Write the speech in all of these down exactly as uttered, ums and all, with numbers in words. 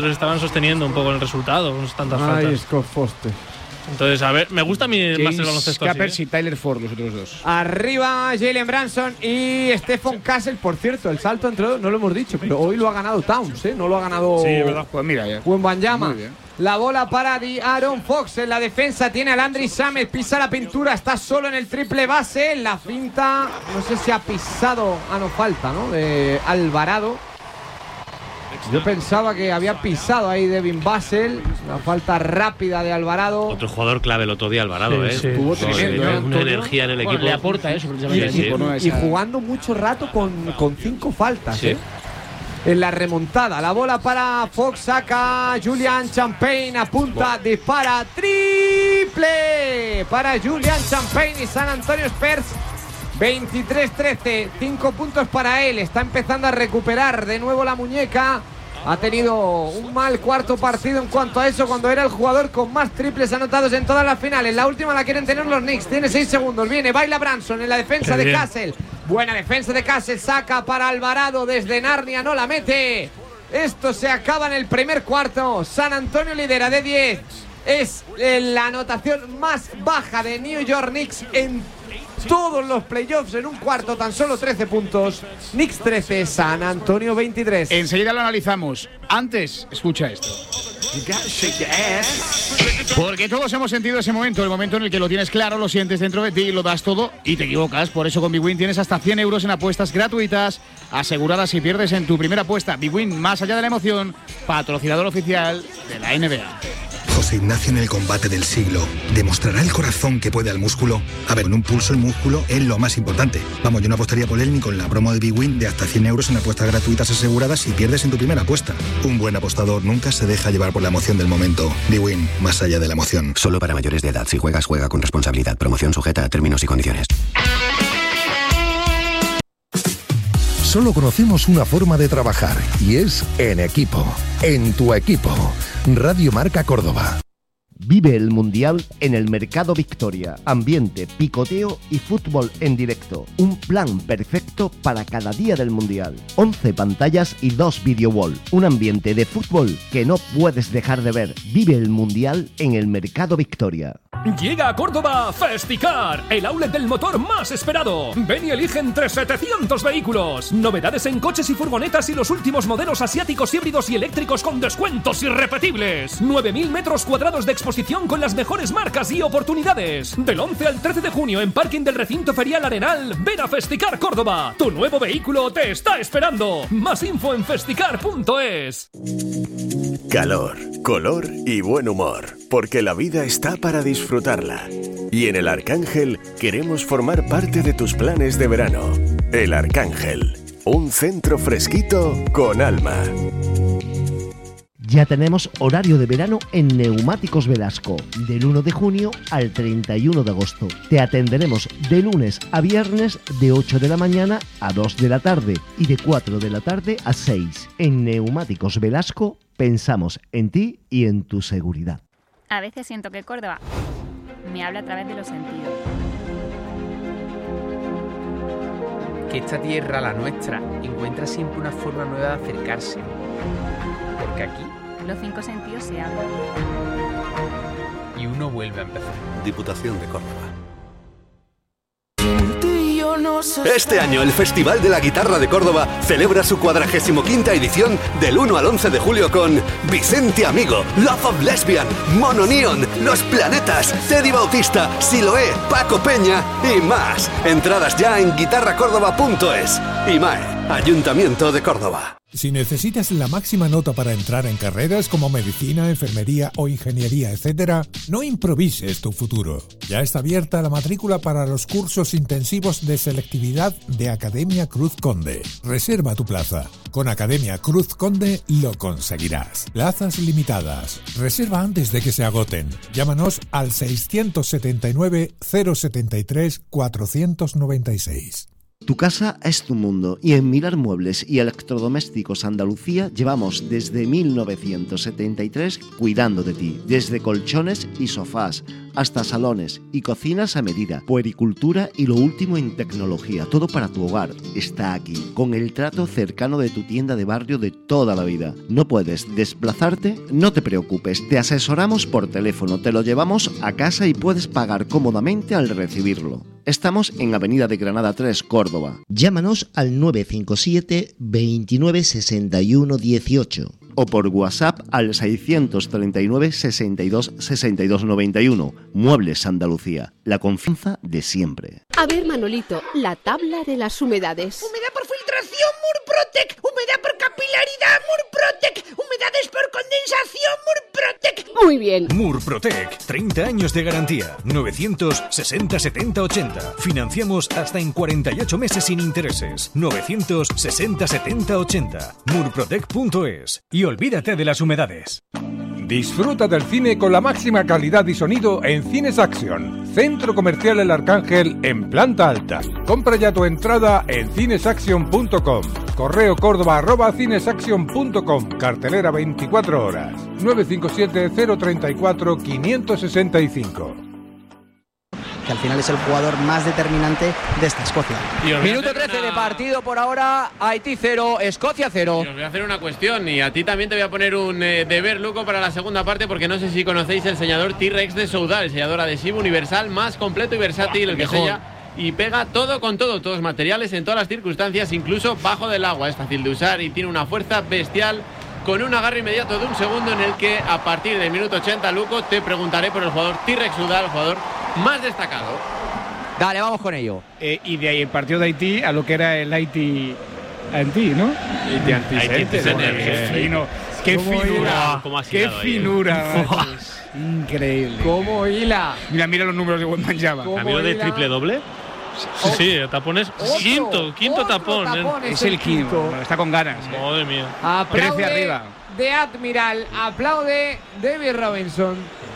estaban sosteniendo un poco el resultado con tantas Ay, faltas. Scott Foster. Entonces, a ver, me gusta a mí James más el baloncesto así, Capers ¿eh? y Tyler Ford, los otros dos. Arriba Jalen Branson y Stephen Castle. Por cierto, el salto entre dos no lo hemos dicho, pero hoy lo ha ganado Towns, ¿eh? No lo ha ganado Sí, es verdad. Pues mira ya. Wembanyama. Muy bien. La bola para Di Aaron Fox en la defensa. Tiene a Landry Shamet, pisa la pintura, está solo en el triple base. En la finta, no sé si ha pisado. Ah, no falta, ¿no? De Alvarado. Yo pensaba que había pisado ahí Devin Vassell. La falta rápida de Alvarado. Otro jugador clave el otro día, Alvarado, Sí, ¿eh? sí. Estuvo Sí, tremendo, sí, ¿eh, una Antonio? energía en el Bueno, equipo. le aporta eso Y, precisamente al Sí, equipo, sí. ¿no? y Esa- jugando mucho rato con, con cinco faltas, Sí. ¿eh? En la remontada, la bola para Fox, saca Julian Champagne, apunta, dispara, triple para Julian Champagne y San Antonio Spurs. veintitrés trece, cinco puntos para él, está empezando a recuperar de nuevo la muñeca. Ha tenido un mal cuarto partido en cuanto a eso, cuando era el jugador con más triples anotados en todas las finales. La última la quieren tener los Knicks, tiene seis segundos, viene, baila Branson en la defensa Qué de bien. Castle. Buena defensa de Castle, saca para Alvarado desde Narnia, no la mete. Esto se acaba en el primer cuarto. San Antonio lidera de diez. Es eh, la anotación más baja de New York Knicks en todos los playoffs en un cuarto, tan solo trece puntos. Knicks trece, San Antonio veintitrés. Enseguida lo analizamos. Antes, escucha esto. Porque todos hemos sentido ese momento, el momento en el que lo tienes claro, lo sientes dentro de ti, lo das todo y te equivocas. Por eso con BWIN tienes hasta cien euros en apuestas gratuitas, aseguradas si pierdes en tu primera apuesta. BWIN, más allá de la emoción, patrocinador oficial de la N B A. José Ignacio en el combate del siglo. ¿Demostrará el corazón que puede al músculo? A ver, en un pulso el músculo es lo más importante. Vamos, yo no apostaría por él ni con la promo de BWIN de hasta cien euros en apuestas gratuitas aseguradas si pierdes en tu primera apuesta. Un buen apostador nunca se deja llevar por la emoción del momento. BWIN, más allá de la emoción. Solo para mayores de edad. Si juegas, juega con responsabilidad. Promoción sujeta a términos y condiciones. Solo conocemos una forma de trabajar y es en equipo. En tu equipo. Radio Marca Córdoba. Vive el Mundial en el Mercado Victoria. Ambiente, picoteo y fútbol en directo. Un plan perfecto para cada día del Mundial. once pantallas y dos video wall. Un ambiente de fútbol que no puedes dejar de ver. Vive el Mundial en el Mercado Victoria. Llega a Córdoba Festicar, el outlet del motor más esperado. Ven y elige entre setecientos vehículos. Novedades en coches y furgonetas y los últimos modelos asiáticos, híbridos y eléctricos con descuentos irrepetibles. nueve mil metros cuadrados de exposición con las mejores marcas y oportunidades. Del once al trece de junio en parking del recinto ferial Arenal. Ven a Festicar Córdoba. Tu nuevo vehículo te está esperando. Más info en festicar punto es. Calor, color y buen humor, porque la vida está para disfrutarla. Y en El Arcángel queremos formar parte de tus planes de verano. El Arcángel, un centro fresquito con alma. Ya tenemos horario de verano en Neumáticos Velasco, del uno de junio al treinta y uno de agosto. Te atenderemos de lunes a viernes de ocho de la mañana a dos de la tarde y de cuatro de la tarde a seis. En Neumáticos Velasco pensamos en ti y en tu seguridad. A veces siento que Córdoba me habla a través de los sentidos. Que esta tierra, la nuestra, encuentra siempre una forma nueva de acercarse. Porque aquí Los cinco sentidos se abren. y uno vuelve a empezar. Diputación de Córdoba. Este año el Festival de la Guitarra de Córdoba celebra su cuadragésimo quinta edición del uno al once de julio con Vicente Amigo, Love of Lesbian, Mono Neon, Los Planetas, Teddy Bautista, Siloé, Paco Peña y más. Entradas ya en guitarra córdoba punto es. IMAE, Ayuntamiento de Córdoba. Si necesitas la máxima nota para entrar en carreras como medicina, enfermería o ingeniería, etcétera, no improvises tu futuro. Ya está abierta la matrícula para los cursos intensivos de selectividad de Academia Cruz Conde. Reserva tu plaza. Con Academia Cruz Conde lo conseguirás. Plazas limitadas. Reserva antes de que se agoten. Llámanos al seiscientos setenta y nueve, cero setenta y tres, cuatrocientos noventa y seis. Tu casa es tu mundo y en Mirar Muebles y Electrodomésticos Andalucía llevamos desde mil novecientos setenta y tres cuidando de ti, desde colchones y sofás, hasta salones y cocinas a medida, puericultura y lo último en tecnología. Todo para tu hogar está aquí, con el trato cercano de tu tienda de barrio de toda la vida. ¿No puedes desplazarte? No te preocupes, te asesoramos por teléfono, te lo llevamos a casa y puedes pagar cómodamente al recibirlo. Estamos en Avenida de Granada tres, Córdoba. Llámanos al nueve cinco siete, veintinueve, sesenta y uno, dieciocho o por WhatsApp al seiscientos treinta y nueve, sesenta y dos, sesenta y dos, noventa y uno. Muebles Andalucía, la confianza de siempre. A ver, Manolito, la tabla de las humedades. Humedad por filtración, Murprotec. Humedad por capilaridad, Murprotec. Humedades por condensación, Murprotec. Muy bien. Murprotec, treinta años de garantía. novecientos sesenta, setenta, ochenta. Financiamos hasta en cuarenta y ocho meses sin intereses. novecientos sesenta, setenta, ochenta. murprotec punto es. Y olvídate de las humedades. Disfruta del cine con la máxima calidad y sonido en Cines Action, Centro Comercial El Arcángel en planta alta. Compra ya tu entrada en cinesaction punto com. Correo Córdoba arroba cinesaction punto com. Cartelera veinticuatro horas. nueve cinco siete, cero tres cuatro, cinco seis cinco. Que al final es el jugador más determinante de esta Escocia. Minuto trece una... de partido por ahora, Haití cero, Escocia cero. Y os voy a hacer una cuestión y a ti también te voy a poner un eh, deber, Luco, para la segunda parte, porque no sé si conocéis el sellador T-Rex de Soudal, el sellador adhesivo universal más completo y versátil, el que Mejor. sella y pega todo con todo, todos materiales en todas las circunstancias, incluso bajo del agua. Es fácil de usar y tiene una fuerza bestial, con un agarre inmediato de un segundo, en el que a partir del minuto ochenta, Luco, te preguntaré por el jugador T-Rex Soudal, el jugador más destacado. Dale, vamos con ello. Eh, y de ahí el partido de Haití a lo que era el Haití Haití, ¿no? Haití Anticenter. Qué fino, qué finura, ¿Cómo ha qué finura. Increíble. ¿Cómo hila? Mira, mira los números de Wembanyama. ¿Camino de triple doble? Sí, sí, tapones. Otro, quinto, quinto otro tapón. tapón ¿eh? Es el quinto. Está con ganas. Madre mía. Aplaude trece arriba. de Admiral, aplaude David Robinson.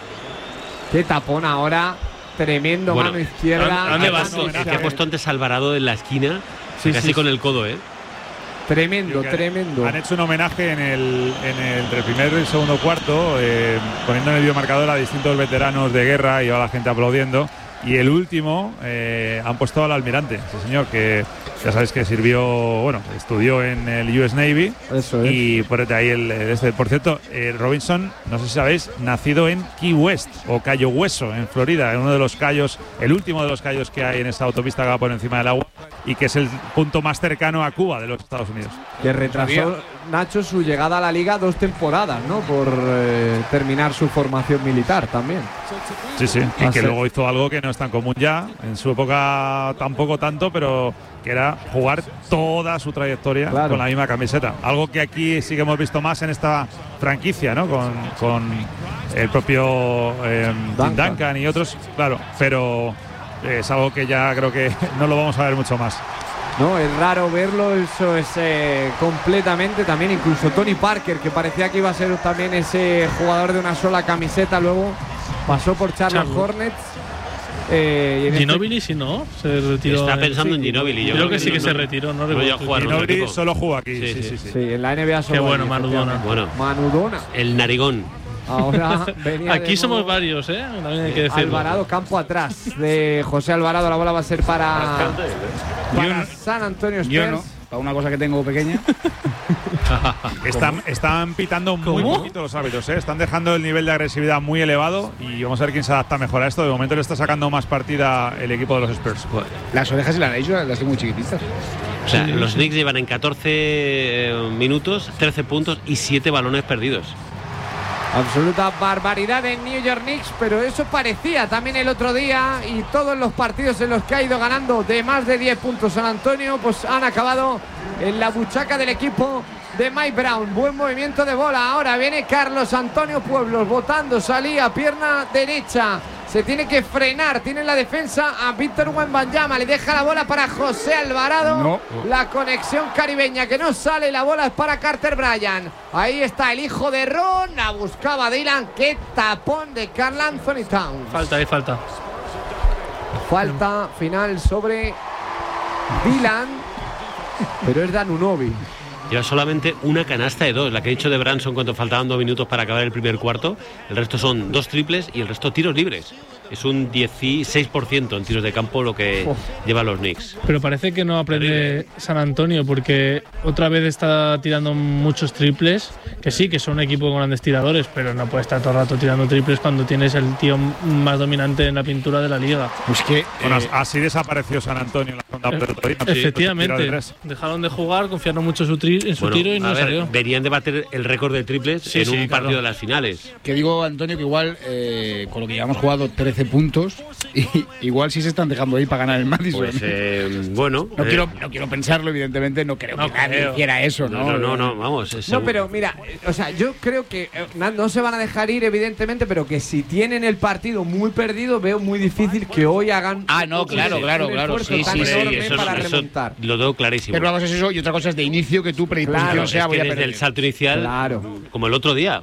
Qué tapón ahora. Tremendo, bueno, mano izquierda. ¿Dónde vas? El que ha puesto antes Alvarado en la esquina, sí, casi sí, con el codo, ¿eh? Tremendo, tremendo. Han hecho un homenaje en el, en el, entre el primer y el segundo cuarto, eh, poniendo en el videomarcador a distintos veteranos de guerra y a la gente aplaudiendo. Y el último eh, han puesto al almirante, ese señor que ya sabéis que sirvió, bueno, estudió en el U S Navy. Eso es. Y por ahí el, este, por cierto, eh, Robinson, no sé si sabéis, nacido en Key West o Cayo Hueso, en Florida, en uno de los cayos, el último de los cayos que hay en esta autopista que va por encima del agua y que es el punto más cercano a Cuba de los Estados Unidos. Que retrasó Nacho su llegada a la liga dos temporadas, ¿no? Por eh, terminar su formación militar también. Sí, sí, y Va que ser. luego hizo algo que no es tan común ya, en su época tampoco tanto, pero que era jugar toda su trayectoria Claro. con la misma camiseta. Algo que aquí sí que hemos visto más en esta franquicia, ¿no? Con, con el propio eh, Tim Duncan. Duncan y otros, claro, pero es algo que ya creo que no lo vamos a ver mucho más. No, es raro verlo, eso es eh, completamente también, incluso Tony Parker, que parecía que iba a ser también ese jugador de una sola camiseta, luego pasó por Charlotte Charlotte. Hornets. Eh, y en Ginóbili, si no, se retiró. Está en- pensando sí, en Ginóbili. Yo Creo que sí que no- se retiró, no no recuerdo. llegó a jugar, no Ginóbili equipo. solo jugó aquí, Sí, sí, sí, sí. sí. Sí, en la N B A solo Qué hay, bueno, Manudona. efectivamente. Bueno. Manudona. El narigón. Ahora venía Aquí de somos nuevo varios, ¿eh? También hay que decirlo. Alvarado, campo atrás de José Alvarado. La bola va a ser para, para San Antonio Spurs. Yo no, para una cosa que tengo pequeña. Están, están pitando muy ¿Cómo? poquito los árbitros, ¿eh? Están dejando el nivel de agresividad muy elevado y vamos a ver quién se adapta mejor a esto. De momento le está sacando más partida el equipo de los Spurs. Las orejas y la nariz las tengo muy chiquititas. O sea, los Knicks llevan en catorce minutos, trece puntos y siete balones perdidos. Absoluta barbaridad en New York Knicks, pero eso parecía también el otro día, y todos los partidos en los que ha ido ganando de más de diez puntos San Antonio, pues han acabado en la buchaca del equipo de Mike Brown. Buen movimiento de bola. Ahora viene Carlos Antonio Pueblos botando, salía pierna derecha. Se tiene que frenar, tiene en la defensa a Víctor Wembanyama, le deja la bola para José Alvarado. No. La conexión caribeña que no sale, la bola es para Carter Bryant. Ahí está el hijo de Ron, la buscaba Dylan. Qué tapón de Karl Anthony Towns. Falta, hay falta. Falta final sobre Dylan, pero es Danunobi. Lleva solamente una canasta de dos, la que ha dicho de Branson cuando faltaban dos minutos para acabar el primer cuarto. El resto son dos triples y el resto tiros libres. es un dieciséis por ciento en tiros de campo lo que oh. llevan los Knicks. Pero parece que no aprende San Antonio, porque otra vez está tirando muchos triples, que sí, que son un equipo con grandes tiradores, pero no puede estar todo el rato tirando triples cuando tienes el tío más dominante en la pintura de la liga. Pues que bueno, eh, así desapareció San Antonio en la segunda parte del otro día. Efectivamente, de dejaron de jugar, confiaron mucho en su, tri en su bueno, tiro y no ver, salió. Venían de bater el récord de triples sí, en sí, un claro. partido de las finales. Que digo, Antonio, que igual eh, con lo que llevamos jugado trece puntos, y igual sí se están dejando ahí para ganar el Madison. Pues eh, bueno, no, eh, quiero, no quiero pensarlo, evidentemente, no creo no que nadie creo. hiciera eso, ¿no? No, no, no, vamos. Es no, pero mira, o sea, yo creo que eh, no se van a dejar ir, evidentemente, pero que si tienen el partido muy perdido, veo muy difícil que hoy hagan. Ah, no, claro, claro, claro. Sí, sí, sí, eso, para eso remontar. Lo tengo clarísimo. Pero una cosa es eso y otra cosa es de inicio que tu predisposición claro, sea es voy que a desde perder. el salto inicial, claro. como el otro día.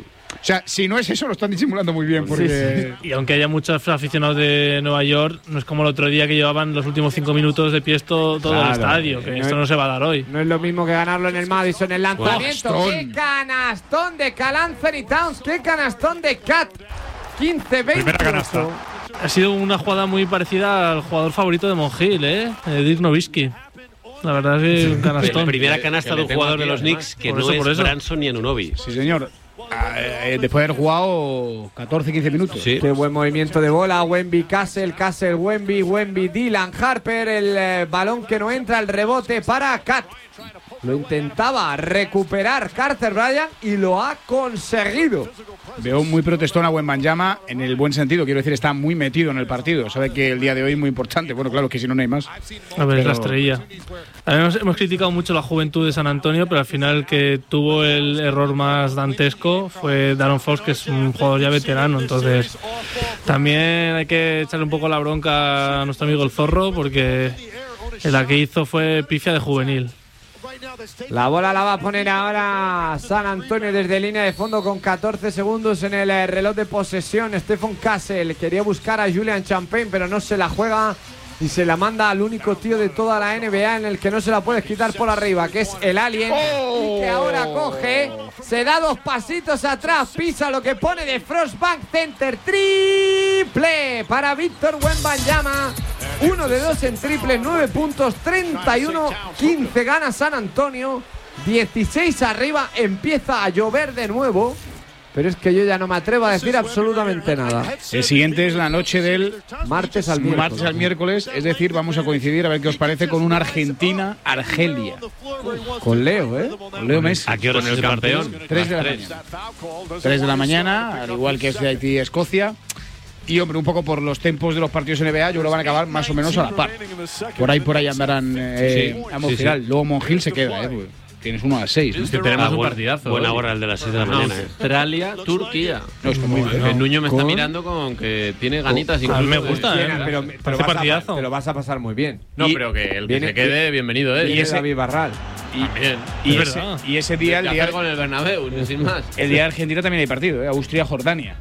O sea, si no es eso, lo están disimulando muy bien. Porque... Sí, sí. Y aunque haya muchos aficionados de Nueva York, no es como el otro día que llevaban los últimos cinco minutos de pies todo, todo claro, el estadio, que no esto es, no se va a dar hoy. No es lo mismo que ganarlo en el Madison. El lanzamiento, wow. ¡Qué canastón de Karl Anthony Towns! ¡Qué canastón de Cat! quince veinte. Primera canasta. Ha sido una jugada muy parecida al jugador favorito de Monjil, ¿eh? Dirk Nowitzki. La verdad es que un canastón. Primera canasta de un jugador de los Knicks que no es Branson ni Anunoby. Sí, señor. Eh, después de haber jugado catorce quince minutos. Sí. Qué buen movimiento de bola. Wemby, Castle, Castle, Wemby, Wemby, Dylan Harper. El eh, balón que no entra, el rebote para Cat. Lo intentaba recuperar Carter Bryant y lo ha conseguido. Veo muy protestón a Wembanyama en el buen sentido. Quiero decir, está muy metido en el partido. Sabe que el día de hoy es muy importante. Bueno, claro, que si no, no hay más. A ver, pero... es la estrella. Hemos, hemos criticado mucho la juventud de San Antonio, pero al final el que tuvo el error más dantesco fue Darren Fox, que es un jugador ya veterano. Entonces, también hay que echarle un poco la bronca a nuestro amigo el Zorro, porque la que hizo fue pifia de juvenil. La bola la va a poner ahora San Antonio desde línea de fondo con catorce segundos en el reloj de posesión. Stephen Castle quería buscar a Julian Champagne, pero no se la juega y se la manda al único tío de toda la N B A en el que no se la puedes quitar por arriba, que es el Alien. Oh. Y que ahora coge, se da dos pasitos atrás, pisa lo que pone de Frostbank Center. Triple para Víctor Wembanyama. Uno de dos en triple, nueve puntos, treinta y uno quince gana San Antonio, dieciséis arriba, empieza a llover de nuevo, pero es que yo ya no me atrevo a decir absolutamente nada. El siguiente es la noche del martes al miércoles. Martes al miércoles, es decir, vamos a coincidir, a ver qué os parece, con una Argentina-Argelia. Con Leo, ¿eh? Con Leo Messi. ¿A qué hora es el campeón? tres de la mañana. tres de la mañana, al igual que es de Haití-Escocia. Y, hombre, un poco por los tempos de los partidos N B A, yo creo que van a acabar más o menos a la par. Por ahí, por ahí andarán eh, sí, a sí, sí. Luego Monjil se queda, ¿eh? Pues tienes uno a las seis. ¿no? Sí, tenemos ah, un partidazo. Buena hora el de las seis de la mañana. Australia, Turquía. No, está muy bien. El Nuño me está mirando con que tiene ganitas. Con, incluso. A mí me gusta, de, ¿eh? Pero, pero, pero partidazo. A, te lo vas a pasar muy bien. No, y, pero que el que viene, se quede, bienvenido es. ¿eh? Y ese David Barral. Y, y, ese, y ese día, el día con el Bernabéu, sin más. El día de Argentina también hay partido, ¿eh? Austria-Jordania.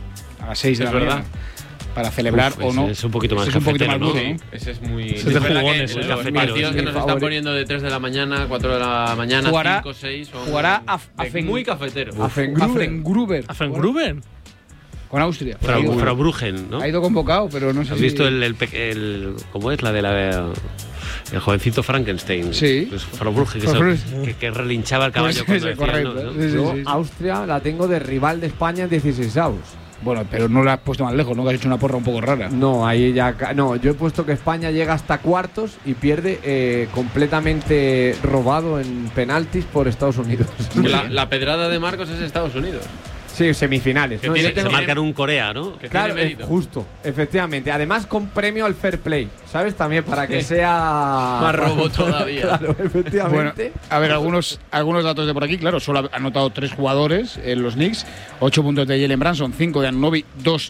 A las seis de la mañana. Para celebrar. Uf, o no. Es un poquito más es un poquito más duro, ¿no? Ese es muy. Es de jugones, que, ¿eh? Los partidos que nos están poniendo de tres de la mañana, cuatro de la mañana, jugará, cinco, seis. Son jugará a, a Fen, muy cafetero. A Fengruber. A Fengruber. Con Austria. Frau Bruggen, ¿no? Ha ido convocado, pero no sé ¿Has si. ¿Has visto el, el, el. ¿Cómo es? La de la. El jovencito Frankenstein. Sí. Pues Frau Bruggen, que, so, que, que relinchaba el caballo. Pues ese, correcto. ¿no? Sí, sí, sí. Austria la tengo de rival de España en dieciséis avos. Bueno, pero no la has puesto más lejos, ¿no? Que has hecho una porra un poco rara. No, ahí ya. No, yo he puesto que España llega hasta cuartos y pierde eh, completamente robado en penaltis por Estados Unidos. La, la pedrada de Marcos es Estados Unidos. Sí, semifinales. ¿no? Tiene, se tengo... marcan un Corea, ¿no? Que claro, eh, justo, efectivamente. Además con premio al fair play, ¿sabes? También para que sea más robo todavía. Claro, efectivamente. Bueno, a ver, algunos, algunos datos de por aquí. Claro, solo ha anotado tres jugadores en los Knicks. Ocho puntos de Jalen Branson, cinco de Anunoby, dos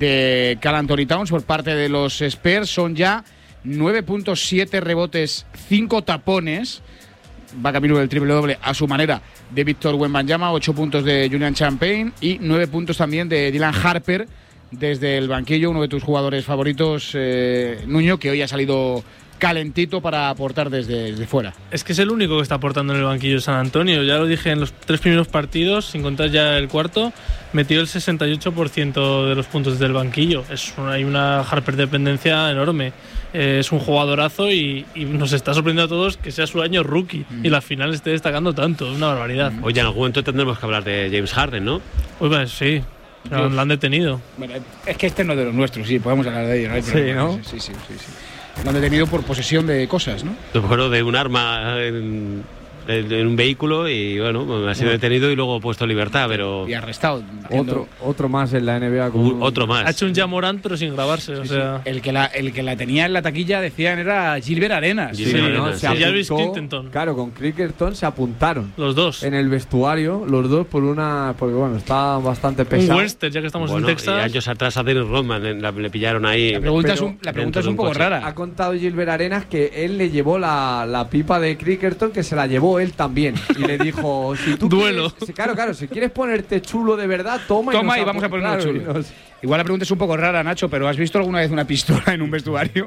de Karl Anthony Towns. Por parte de los Spurs son ya nueve punto siete rebotes, cinco tapones. Va camino del triple doble a su manera de Víctor Wembanyama, ocho puntos de Julian Champagne y nueve puntos también de Dylan Harper desde el banquillo, uno de tus jugadores favoritos, eh, Nuño, que hoy ha salido calentito para aportar desde, desde fuera. Es que es el único que está aportando en el banquillo de San Antonio. Ya lo dije en los tres primeros partidos, sin contar ya el cuarto, metió el sesenta y ocho por ciento de los puntos desde el banquillo. Es una, hay una Harper dependencia enorme. Eh, es un jugadorazo y, y nos está sorprendiendo a todos que sea su año rookie mm. y la final esté destacando tanto. Es una barbaridad. Mm. Oye, en algún momento tendremos que hablar de James Harden, ¿no? Pues bueno, sí. Lo, lo han detenido. Bueno, es que este no es de los nuestros, sí, podemos hablar de ello, ¿no? Sí, ¿no? Sí, sí, sí, sí. Lo han detenido por posesión de cosas, ¿no? Bueno, de un arma en, en un vehículo y bueno, ha sido bueno. detenido y luego puesto en libertad, pero... Y arrestado. Otro, otro más en la N B A. Con un, otro más. Ha hecho un Jamorant pero sin grabarse, sí, o sea... Sí. El, que la, el que la tenía en la taquilla decían era Gilbert Arenas. Sí, Gilbert ¿no? Arenas, Se sí. apuntó, Clinton. Claro, con Crickerton se apuntaron. Los dos. En el vestuario, los dos por una... Porque bueno, está bastante pesado. Un Western, ya que estamos bueno, en Texas. Y años atrás a Dennis Rodman le, le pillaron ahí. La pregunta es un, la pregunta es un poco rara. Ha contado Gilbert Arenas que él le llevó la, la pipa de Crickerton, que se la llevó él también. Y le dijo, si tú duelo. Quieres, si, claro, claro, si quieres ponerte chulo de verdad, toma, toma y, y vamos a ponernos claro, chulo. Nos... Igual la pregunta es un poco rara, Nacho, pero ¿has visto alguna vez una pistola en un vestuario?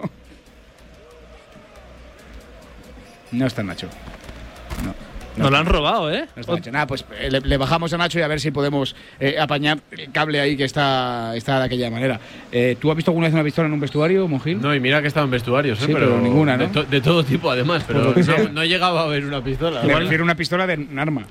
No está Nacho. No. No Nos la han robado, ¿eh? No está Nacho. Nada, pues eh, le, le bajamos a Nacho y a ver si podemos eh, apañar el cable ahí que está, está de aquella manera. Eh, ¿Tú has visto alguna vez una pistola en un vestuario, Monjil? No, y mira que he estado en vestuarios, ¿eh? Sí, pero, pero ninguna, ¿no? De, to de todo tipo, además, pero no, no he llegado a ver una pistola. Me refiero a una pistola de un arma.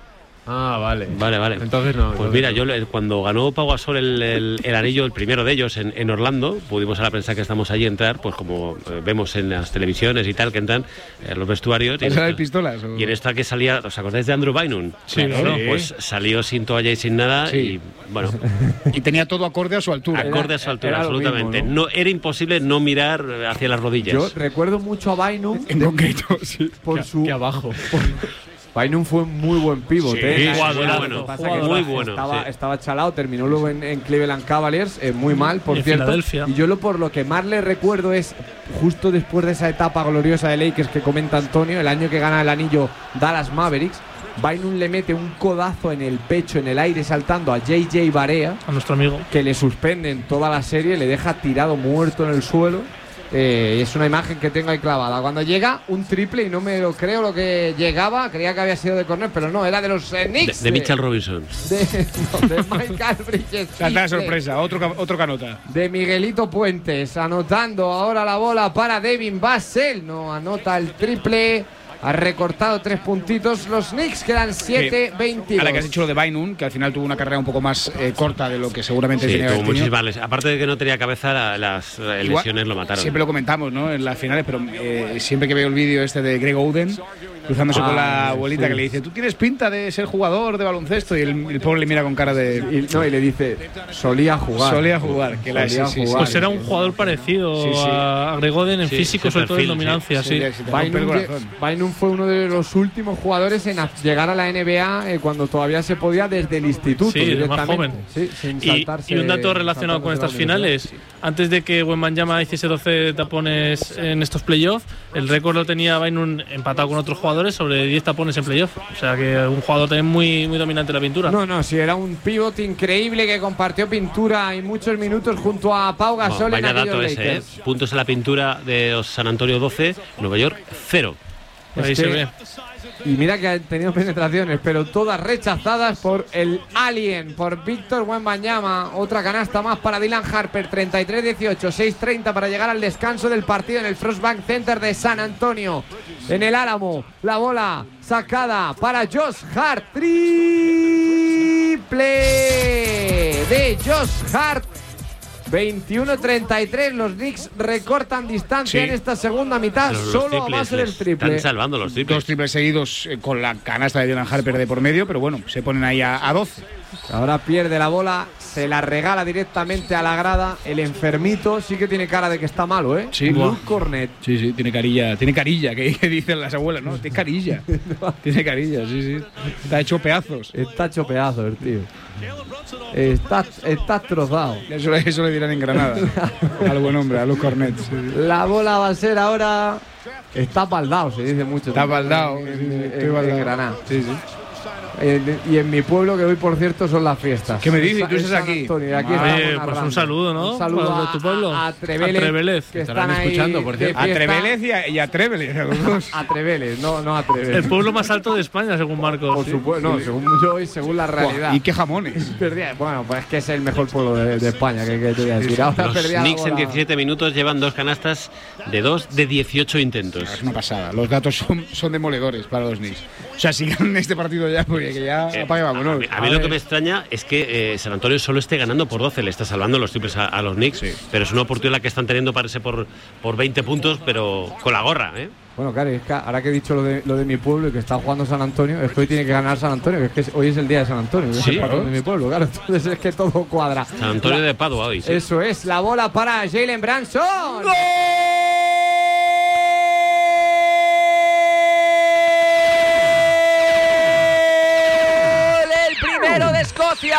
Ah, vale. Vale, vale. Entonces no. Pues entonces mira, no. yo cuando ganó Pau Gasol el, el, el anillo, el primero de ellos en, en Orlando, pudimos a la prensa que estamos allí entrar, pues como eh, vemos en las televisiones y tal, que entran en los vestuarios. ¿Esa de pistolas? O... Y en esta que salía, ¿os acordáis de Andrew Bynum? Sí, claro. Sí. Pues salió sin toalla y sin nada sí. y bueno. Y tenía todo acorde a su altura. Acorde a su altura, era absolutamente. mismo, ¿no? No, era imposible no mirar hacia las rodillas. Yo recuerdo mucho a Bynum. En concreto, sí. Por que, su... que abajo. Por, Bynum fue muy buen pívot, sí, ¿eh? Sí, jugador, bueno, jugador, muy bueno. Estaba, sí. estaba chalado, terminó luego en, en Cleveland Cavaliers, eh, muy mal, por y cierto. Filadelfia. Y yo lo por lo que más le recuerdo es justo después de esa etapa gloriosa de Lakers que comenta Antonio, el año que gana el anillo Dallas Mavericks. Bynum le mete un codazo en el pecho, en el aire, saltando a J J Barea, a nuestro amigo, que le suspenden toda la serie, le deja tirado muerto en el suelo. Eh, es una imagen que tengo ahí clavada. Cuando llega un triple, y no me lo creo lo que llegaba, creía que había sido de córner, pero no, era de los eh, Knicks. De, de Mitchell Robinson. De, no, de Michael Bridges. Salta de sorpresa, otro, otro canota. De Miguelito Puentes, anotando ahora la bola para Devin Vassell. No anota el triple. Ha recortado tres puntitos. Los Knicks quedan siete veintidós. Ahora que has dicho lo de Bynum, que al final tuvo una carrera un poco más eh, corta de lo que seguramente sí, tenía. Tuvo muchísimas lesiones. Aparte de que no tenía cabeza, la, las Igual, lesiones lo mataron. Siempre lo comentamos, ¿no? En las finales, pero eh, siempre que veo el vídeo este de Greg Oden cruzándose ah, con la abuelita sí. que le dice, tú tienes pinta de ser jugador de baloncesto, y el, el pobre le mira con cara de... Y, no, y le dice, solía jugar. Solía jugar. Que la, solía sí, jugar. Pues era un jugador parecido sí, sí. a Greg Oden en sí, físico, sobre todo en dominancia. Sí. Sí. Sí. Bynum, Bynum fue uno de los últimos jugadores en llegar a la N B A eh, cuando todavía se podía desde el instituto. Sí, más joven. Sí, sin y, y un dato relacionado con estas finales, sí. antes de que Wembanyama hiciese doce tapones en estos playoffs, el récord lo tenía Bynum empatado con otros jugadores sobre diez tapones en playoff. O sea que un jugador también muy, muy dominante en la pintura. No, no, sí, era un pivot increíble que compartió pintura y muchos minutos junto a Pau Gasol. Bueno, vaya en dato ese, ¿eh? Puntos en la pintura de los San Antonio doce, Nueva York cero. Es Ahí que, se ve. Y mira que ha tenido penetraciones, pero todas rechazadas por el Alien, por Víctor Wembanyama. Otra canasta más para Dylan Harper, treinta y tres dieciocho, seis treinta para llegar al descanso del partido en el Frostbank Center de San Antonio. En el Álamo, la bola sacada para Josh Hart. Triple de Josh Hart. veintiuno treinta y tres, los Knicks recortan distancia sí. en esta segunda mitad, los, solo los a base del triple. Están salvando los triples. Dos triples seguidos eh, con la canasta de Dylan Harper de por medio, pero bueno, se ponen ahí a, a doce. Ahora pierde la bola, se la regala directamente a la grada. El enfermito sí que tiene cara de que está malo, ¿eh? Sí, Luke Cornet. Sí, sí, tiene carilla, tiene carilla, que, que dicen las abuelas, ¿no? Tiene carilla. Tiene carilla, sí, sí. Está hecho pedazos. Está hecho pedazos el tío. Está, está trozado. Eso, eso le dirán en Granada. Al buen hombre, a Luke Cornet. Sí, sí. La bola va a ser ahora. Está baldado, se dice mucho. Está baldado. En, en, en, en Granada. Sí, sí. En, y en mi pueblo, que hoy por cierto son las fiestas. ¿Qué me dices? ¿Tú Es estás San aquí? Antonio, y aquí Oye, estamos pues un saludo, ¿no? Un saludo Para a, tu pueblo. a, a Trevélez, A Trevélez. que Estarán están ahí escuchando, por de cierto. A fiesta. Trevélez y a, y a Trevélez, a los dos. A Trevélez, no, no a Trevélez. El pueblo más alto de España, según Marcos. Por supuesto, no, según yo y según la realidad. ¿Y qué jamones? Perdía, bueno, pues es que es el mejor pueblo de, de España, que, que te voy a decir. Ahora Los perdía la Knicks en bola. diecisiete minutos llevan dos canastas de dos de dieciocho intentos. Es una pasada. Los datos son, son demoledores para los Knicks. O sea, si ganan este partido ya, pues que ya Eh, apague, vámonos. A mí, a mí lo que me extraña es que eh, San Antonio solo esté ganando por doce, le está salvando los triples a, a los Knicks, sí. Pero es una oportunidad que están teniendo, parece, por, por veinte puntos, pero con la gorra, ¿eh? Bueno, claro, es que ahora que he dicho lo de, lo de mi pueblo y que está jugando San Antonio, es que hoy tiene que ganar San Antonio, que es que es, hoy es el día de San Antonio, que Sí, es el patrón claro. de mi pueblo, claro. Entonces es que todo cuadra. San Antonio La, de Padua hoy, sí. Eso es, la bola para Jalen Branson. ¡Gol! El primero de Escocia.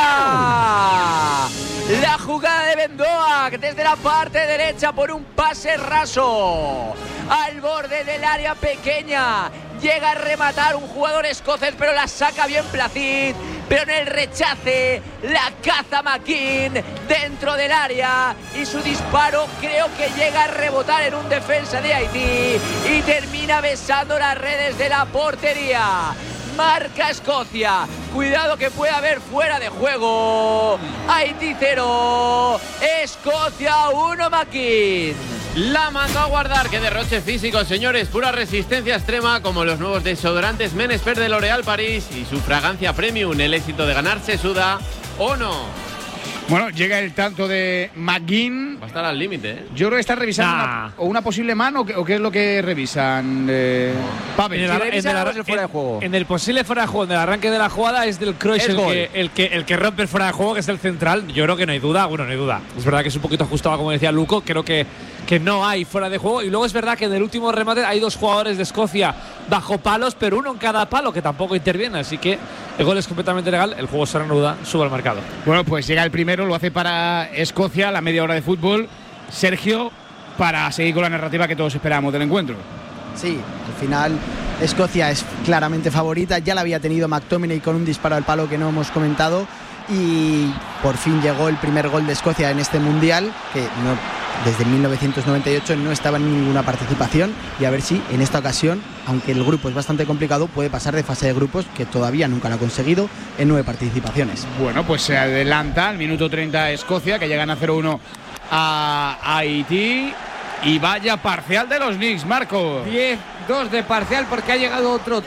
La jugada de Bendoa desde la parte derecha por un pase raso al borde del área pequeña. Llega a rematar un jugador escocés, pero la saca bien Placid. Pero en el rechace la caza McKean dentro del área y su disparo creo que llega a rebotar en un defensa de Haití y termina besando las redes de la portería. Marca Escocia, cuidado que puede haber fuera de juego. Haití cero, Escocia uno, McKean. La mandó a guardar, qué derroche físico, señores, pura resistencia extrema, como los nuevos desodorantes Men Expert de L'Oréal París y su fragancia premium. El éxito de ganar se suda o no. Bueno, llega el tanto de McGinn. Va a estar al límite, ¿eh? Yo creo que están revisando Nah. una, o una posible mano o qué, o qué es lo que revisan. Eh, Pavel. En el, en, el, el fuera de juego. en el posible fuera de juego, en el arranque de la jugada es del Cruyff el que, el, que, el que rompe el fuera de juego, que es el central. Yo creo que no hay duda, bueno, no hay duda. Es verdad que es un poquito ajustado, como decía Luco. Creo que, que no hay fuera de juego. Y luego es verdad que en el último remate hay dos jugadores de Escocia bajo palos, pero uno en cada palo que tampoco interviene. Así que el gol es completamente legal. El juego se reanuda, sube al marcador. Bueno, pues llega el primero, lo hace para Escocia, la media hora de fútbol. Sergio, para seguir con la narrativa que todos esperábamos del encuentro. Sí, al final Escocia es claramente favorita. Ya la había tenido McTominay con un disparo al palo que no hemos comentado. Y por fin llegó el primer gol de Escocia en este mundial, que no, desde mil novecientos noventa y ocho no estaba en ninguna participación. Y a ver si en esta ocasión, aunque el grupo es bastante complicado, puede pasar de fase de grupos, que todavía nunca lo ha conseguido en nueve participaciones. Bueno, pues se adelanta al minuto treinta Escocia, que llegan a cero uno a Haití. Y vaya parcial de los Knicks, Marco. diez dos de parcial porque ha llegado otro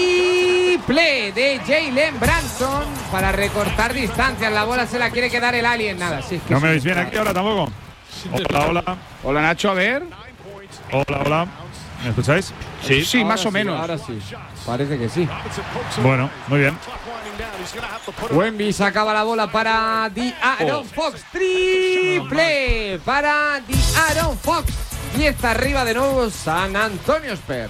triple de Jalen Branson para recortar distancias. La bola se la quiere quedar el Alien. Nada, sí, es que ¿No sí. me veis bien aquí ahora tampoco? Hola, hola. Hola, Nacho, a ver. Hola, hola. ¿Me escucháis? Sí, sí, más Ahora o sí, menos. Ahora sí, parece que sí. Bueno, muy bien. Wemby sacaba la bola para The Aaron Fox. Triple para The Aaron Fox. Y está arriba de nuevo San Antonio Spurs.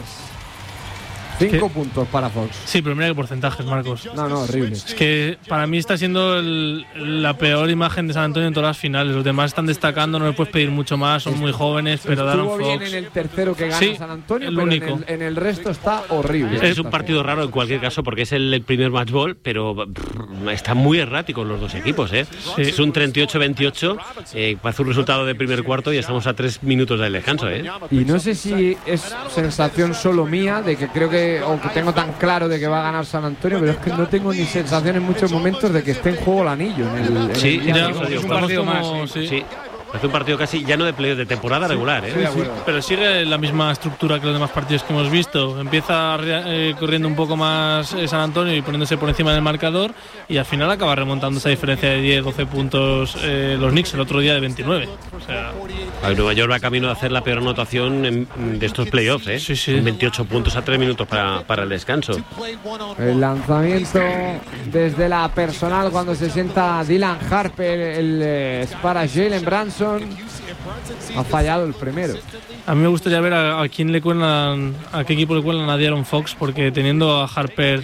Cinco ¿Qué? puntos para Fox. Sí, pero mira qué porcentajes, Marcos. No, no, horrible. Es que para mí está siendo el- la peor imagen de San Antonio en todas las finales. Los demás están destacando, no les puedes pedir mucho más, son muy jóvenes, pero Darren Estuvo bien Fox. en el tercero que gana Sí, San Antonio, el pero único. En, el, en el resto está horrible. Es un partido raro en cualquier caso porque es el, el primer match ball, pero brr, están muy erráticos los dos equipos, ¿eh? Sí. Es un treinta y ocho veintiocho, eh, parece un resultado de primer cuarto y estamos a tres minutos del descanso, ¿eh? Y no sé si es sensación solo mía de que creo que, o que tengo tan claro de que va a ganar San Antonio, pero es que no tengo ni sensación en muchos momentos de que esté en juego el anillo. En el, en Sí, el ya, día. eso digo, es un estamos partido como- más, sí. sí. Hace un partido casi ya no de playoff, de temporada regular, ¿eh? Sí, sí. Pero sigue la misma estructura que los demás partidos que hemos visto. Empieza eh, corriendo un poco más eh, San Antonio y poniéndose por encima del marcador, y al final acaba remontando esa diferencia de diez doce puntos eh, los Knicks el otro día de veintinueve. O sea, A Nueva York va camino de hacer la peor anotación en- de estos playoffs, ¿eh? Sí, sí. veintiocho puntos a tres minutos para, para el descanso. El lanzamiento desde la personal cuando se sienta Dylan Harper, el eh, es para Jalen Branson. Ha fallado el primero. a mí me gustaría ver a, a quién le cuelan, a qué equipo le cuelan a De'Aaron Fox, porque teniendo a Harper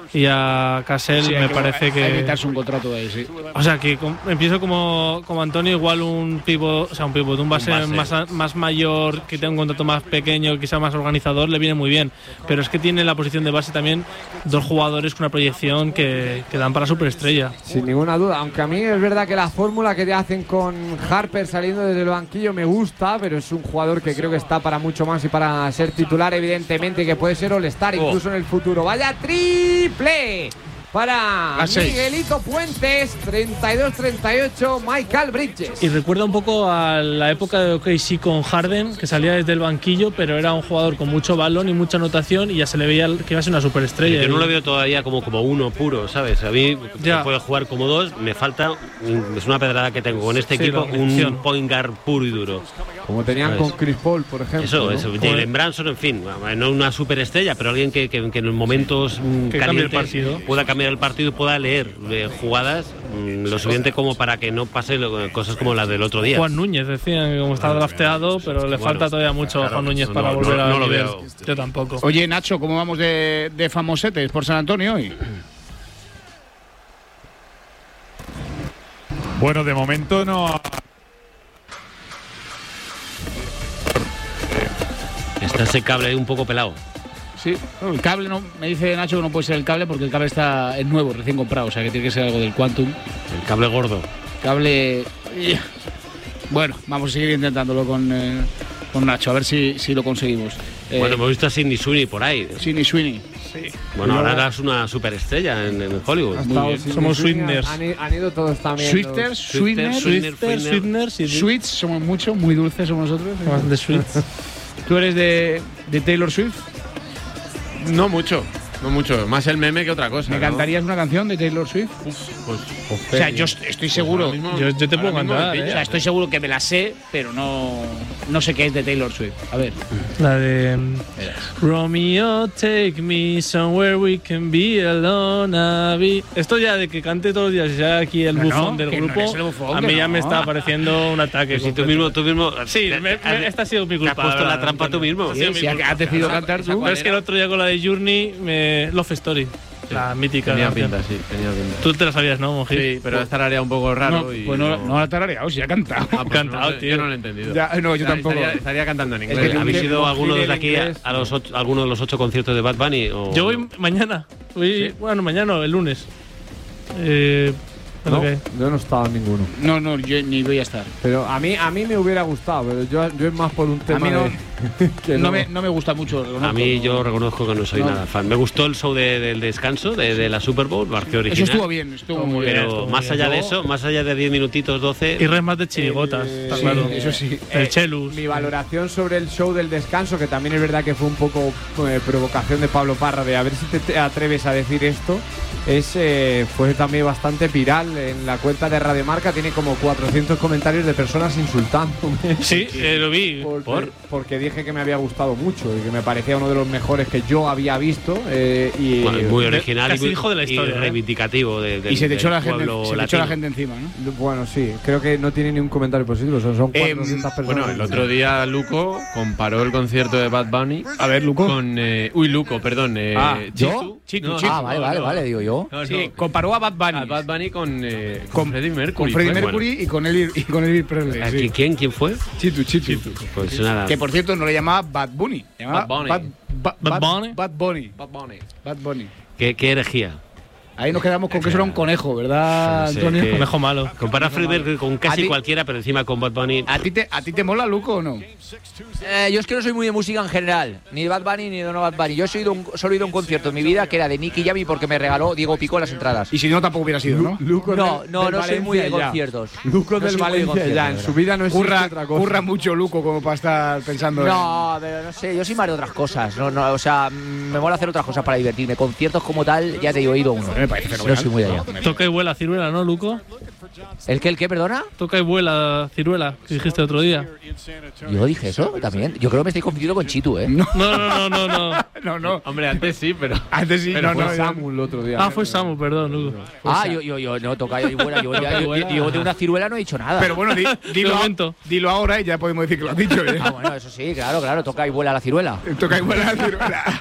y a Cassell, Sí, me que, parece que... Hay que quitarse un contrato de ahí, sí. O sea, que com, empiezo como, como Antonio, igual un pivot, o sea, un pivot, un base, Un base. Más, más mayor, que tenga un contrato más pequeño, quizá más organizador, le viene muy bien. Pero es que tiene en la posición de base también dos jugadores con una proyección que, que dan para superestrella. Sin ninguna duda, aunque a mí es verdad que la fórmula que te hacen con Harper saliendo desde el banquillo me gusta, pero es un jugador que creo que está para mucho más y para ser titular, evidentemente, que puede ser All-Star Oh. incluso en el futuro. ¡Vaya triple! Para A seis. Miguelito Puentes, treinta y dos treinta y ocho, Michael Bridges. Y recuerda un poco a la época de O K C con Harden, que salía desde el banquillo, pero era un jugador con mucho balón y mucha anotación y ya se le veía que iba a ser una superestrella. Yo no Y- lo veo todavía como, como uno puro, ¿sabes? A mí Ya. puede jugar como dos, me falta, es una pedrada que tengo con este Sí, equipo, la organización. un point guard puro y duro. Como tenían ¿Sabes? con Chris Paul, por ejemplo. Eso, ¿no? eso. Jalen Branson, en fin, no una superestrella, pero alguien que, que, que en los momentos mm, Que cambie el calientes partido. pueda cambiar el partido y pueda leer eh, jugadas mm, lo suficiente como para que no pase lo- cosas como las del otro día. Juan Núñez, decían que como está drafteado, pero le Bueno, falta todavía mucho a claro, Juan Núñez no, para no, volver no, a no lo nivel. veo. Yo tampoco. Oye, Nacho, ¿cómo vamos de, de famosetes por San Antonio hoy? Bueno, de momento no. Está ese cable un poco pelado. Sí, bueno, el cable no, me dice Nacho que no puede ser el cable porque el cable está es nuevo, recién comprado, o sea que tiene que ser algo del Quantum. El cable gordo. Cable. Bueno, vamos a seguir intentándolo con, eh, con Nacho, a ver si, si lo conseguimos. Eh, Bueno, hemos visto a Sidney Sweeney por ahí. Sidney Sweeney. Bueno, Y ahora luego- eres una superestrella en, en Hollywood. Ha estado sin Somos Sweeney, Sweeteners. Han, han ido todos también. Swifters, Sweeteners, Sweetener, Sweeters, Sweetener. Sweeteners y Sweets, somos mucho, muy dulces somos nosotros. de Sweets. ¿Tú eres de, de Taylor Swift? No mucho, no mucho. Más el meme que otra cosa. ¿Me ¿no? cantarías una canción de Taylor Swift? Pues, O sea, yo est- estoy seguro. ahora mismo- Yo, yo te puedo ahora mismo cantar, me O pillas. sea, estoy seguro que me la sé, pero no, no sé qué es de Taylor Swift. A ver. La de um, Romeo, take me somewhere we can be alone. a be- Esto ya de que cante todos los días y sea aquí el No, bufón no, del que no grupo, eres el bufón, a que mí ya no. me está pareciendo un ataque. Pues si tú completo. mismo, tú mismo. Sí, te- me- has- me- esta ha sido mi te culpa. has puesto ahora, la trampa tú Antonio. mismo. Ha sido mi Si has culpa. decidido cantar tú. Pero es que el otro día con la de Journey, me... Love Story, la mítica. Tenía canción. pinta, sí, tenía pinta. Tú te la sabías, ¿no, Moji? Sí, pero esta área un poco raro. No, y pues no, no la ha tarareado, si ha cantado. Ah, pues cantado, no sé, tío. Yo no lo he entendido. Ya, no, yo Estaría- tampoco. Estaría, estaría cantando en Es inglés. que ¿Habéis Mojit- ido alguno Mojit desde en aquí a, inglés. a los ocho, alguno de los ocho conciertos de Bad Bunny? O... Yo voy mañana. Voy, Bueno, mañana no, el lunes. Eh, No, ok. yo no estaba en ninguno. No, no, yo ni voy a estar. Pero a mí, a mí me hubiera gustado, pero yo, yo es más por un tema mí no- de- que No me, no me gusta mucho. reconozco, A mí no. yo reconozco que no soy No. nada fan. Me gustó el show de- del descanso de, de la Super Bowl, marqué original. Eso estuvo bien, estuvo muy bien. Pero estuvo muy más bien. allá de Yo- eso, más allá de diez minutitos, doce. Y res más de chirigotas, Eh, está sí, claro. eso sí. El Eh, Chelus. Mi valoración sobre el show del descanso, que también es verdad que fue un poco eh, provocación de Pablo Parra, de a ver si te, te atreves a decir esto, es eh, fue también bastante viral en la cuenta de Radio Marca. Tiene como cuatrocientos comentarios de personas insultándome. Sí, eh, lo vi. Porque, ¿Por? porque dije que me había gustado mucho y que me parecía uno de los mejores que yo había visto. eh, y Bueno, muy original y, casi muy- hijo de la y historia, ¿eh? reivindicativo de, del- Y se te echó del la gente, pueblo se te echó la latino. gente encima, ¿no? Bueno, sí, creo que no tiene ni un comentario positivo. Son, son Eh, cuatrocientas personas. Bueno, el otro día Luco comparó el concierto de Bad Bunny A ver, Luco. con. eh, uy, Luco, perdón. Eh, Ah, Chitu. ¿yo? Chitu, No, Chitu. no, Ah, vale, no, vale, no. vale, digo yo. No, Sí, no. comparó a Bad Bunny. A Bad Bunny con, eh, con, Con- Freddie Mercury. Con Freddie fue. Mercury y con Elvis y con Elvis Presley. ¿A sí. qui- ¿Quién? ¿Quién fue? Chitu, Chitu. Pues nada. Que por cierto no le llamaba Bad Bunny. Le llamaba Bad Bunny. Bad, Ba- Bad Bad- Bunny. Bad Bunny. Bad Bunny. Bad Bunny. ¿Qué, qué herejía? Ahí nos quedamos con que eso era un conejo, ¿verdad, No sé, Antonio? que- Conejo malo. Compara a Freddie Mercury con ¿A casi ti? cualquiera, pero encima con Bad Bunny. ¿A ti, te, ¿A ti te mola, Luco, o no? Eh, yo es que no soy muy de música en general, ni de Bad Bunny ni de no Bad Bunny. Yo he ido un- solo he ido a un concierto en mi vida que era de Nicky Jam porque me regaló Diego Pico las entradas. Y si no, tampoco hubiera sido, ¿no? Luco No, del- no, del no soy muy de Valencia ya. conciertos. Luco No del soy muy de Valencia conciertos, ya. de En verdad. su vida no existe Curra, otra cosa. curra mucho Luco como para estar pensando No, pero no sé, yo soy más de otras cosas. No, no, o sea, mm, me mola hacer otras cosas para divertirme. Conciertos como tal, ya te digo, he ido a uno. Me parece No fenomenal. soy muy de allá. Toca y vuela ciruela, ¿no, Luco? ¿El qué, el qué, perdona? Toca y vuela ciruela, que dijiste otro día. Yo dije eso también. Yo creo que me estoy confundiendo con Chitu, ¿eh? No, No, no, no, no, no. no, no. Hombre, antes sí, pero. Antes sí, Pero no, fue no. Samu el otro día. Ah, fue Samu, perdón, Luco. Ah, yo, yo, yo, no, toca y vuela. Yo, ya- yo, yo- yo de una ciruela no he dicho nada. Pero bueno, di- dilo, momento. dilo ahora y ya podemos decir que lo has dicho. ¿eh? Ah, bueno, eso sí, claro, claro, toca y vuela la ciruela. Toca igual a la ciruela.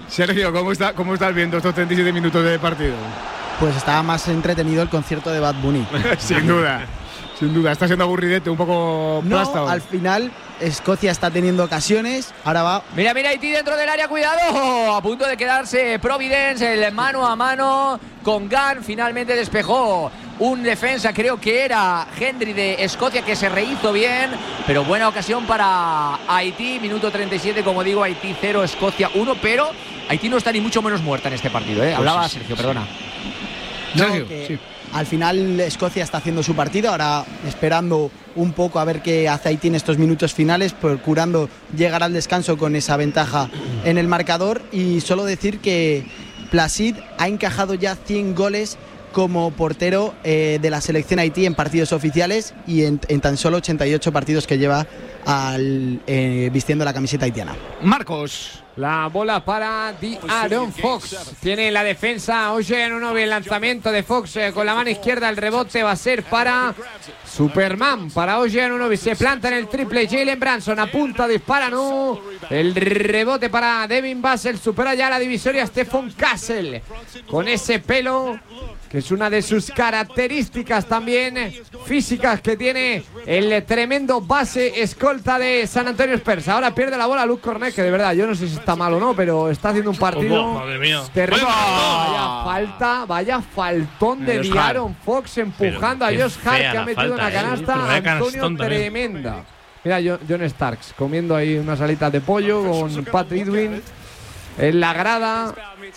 Sergio, ¿cómo, está, ¿cómo estás viendo estos treinta y siete minutos de partido? Pues estaba más entretenido el concierto de Bad Bunny. Sin duda, sin duda. Está siendo aburridete, un poco no, plástico. Al final, Escocia está teniendo ocasiones. Ahora va. Mira, mira, Haití dentro del área, cuidado. A punto de quedarse Providence, el mano a mano con Gunn. Finalmente despejó un defensa, creo que era Henry de Escocia, que se rehizo bien. Pero buena ocasión para Haití. Minuto treinta y siete, como digo, Haití cero, Escocia uno. Pero Haití no está ni mucho menos muerta en este partido, ¿eh? Hablaba pues sí, Sergio, sí, perdona. No, Sergio, sí. Al final Escocia está haciendo su partido, ahora esperando un poco a ver qué hace Haití en estos minutos finales, procurando llegar al descanso con esa ventaja en el marcador. Y solo decir que Placid ha encajado ya cien goles como portero eh, de la selección Haití en partidos oficiales y en, en tan solo ochenta y ocho partidos que lleva al, eh, vistiendo la camiseta haitiana. Marcos. La bola para Di Aaron Fox. Tiene la defensa Oye en uno, el lanzamiento de Fox eh, con la mano izquierda. El rebote va a ser para Superman. Para Oye en uno, se planta en el triple. Jalen Branson apunta, dispara, no. El rebote para Devin Vassell. Supera ya la divisoria Stephon Castle. Con ese pelo, que es una de sus características también físicas que tiene el tremendo base escolta de San Antonio Spurs. Ahora pierde la bola Luke Cornet, que de verdad yo no sé si está mal o no, pero está haciendo un partido oh, madre mía. terrible. Vaya falta, vaya faltón de Di Aaron Fox empujando a Josh Hart, que ha metido una canasta sí, Antonio tremenda. Mira, John Starks comiendo ahí unas alitas de pollo con Pat Edwin en la grada.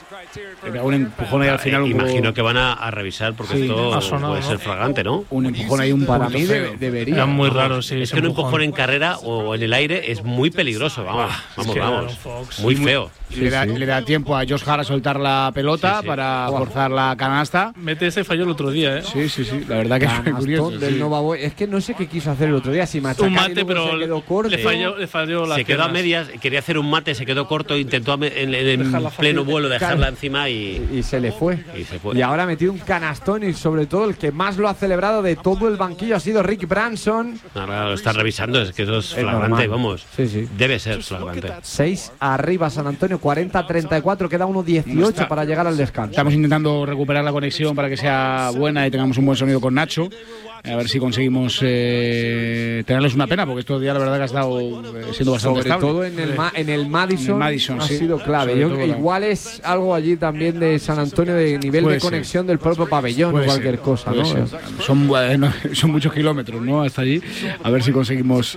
Un empujón ahí al final. Un Imagino poco... que van a, a revisar porque sí, esto sonado, puede ¿no? ser flagrante, ¿no? Un empujón ahí un para mí feo. de, debería. Era muy raro, sí. Es que un empujón en carrera o en el aire es muy peligroso, vamos, vamos, que vamos. Fox, muy sí, feo. Sí, le, da, sí. le da tiempo a Josh Hart a soltar la pelota sí, sí. para wow. forzar la canasta. Mete ese falló el otro día, ¿eh? Sí, sí, sí. La verdad que es curioso. Del sí. Nova Boy. Es que no sé qué quiso hacer el otro día. Si un mate, pero se quedó corto. Le falló, le falló la Se quedó a medias, quería hacer un mate, se quedó corto, intentó en, en, en pleno vuelo dejarla encima y, y se le fue. Y, se fue. Y ahora ha metido un canastón y sobre todo el que más lo ha celebrado de todo el banquillo ha sido Rick Branson. Ahora lo está revisando, es que eso es flagrante, es vamos. Sí, sí. Debe ser flagrante. seis arriba San Antonio, cuarenta treinta y cuatro, queda uno dieciocho para llegar al descanso. Estamos intentando recuperar la conexión para que sea buena y tengamos un buen sonido con Nacho. A ver si conseguimos eh, tenerles una pena, porque estos días la verdad que ha estado eh, siendo bastante Sobre estable. todo en el, Ma en el Madison, en el Madison ha sí. sido clave. Yo, todo, igual es algo allí también de San Antonio de nivel puede de conexión ser. del propio pabellón puede o cualquier ser, cosa, ¿no? Son, eh, no, son muchos kilómetros, ¿no? Hasta allí. A ver si conseguimos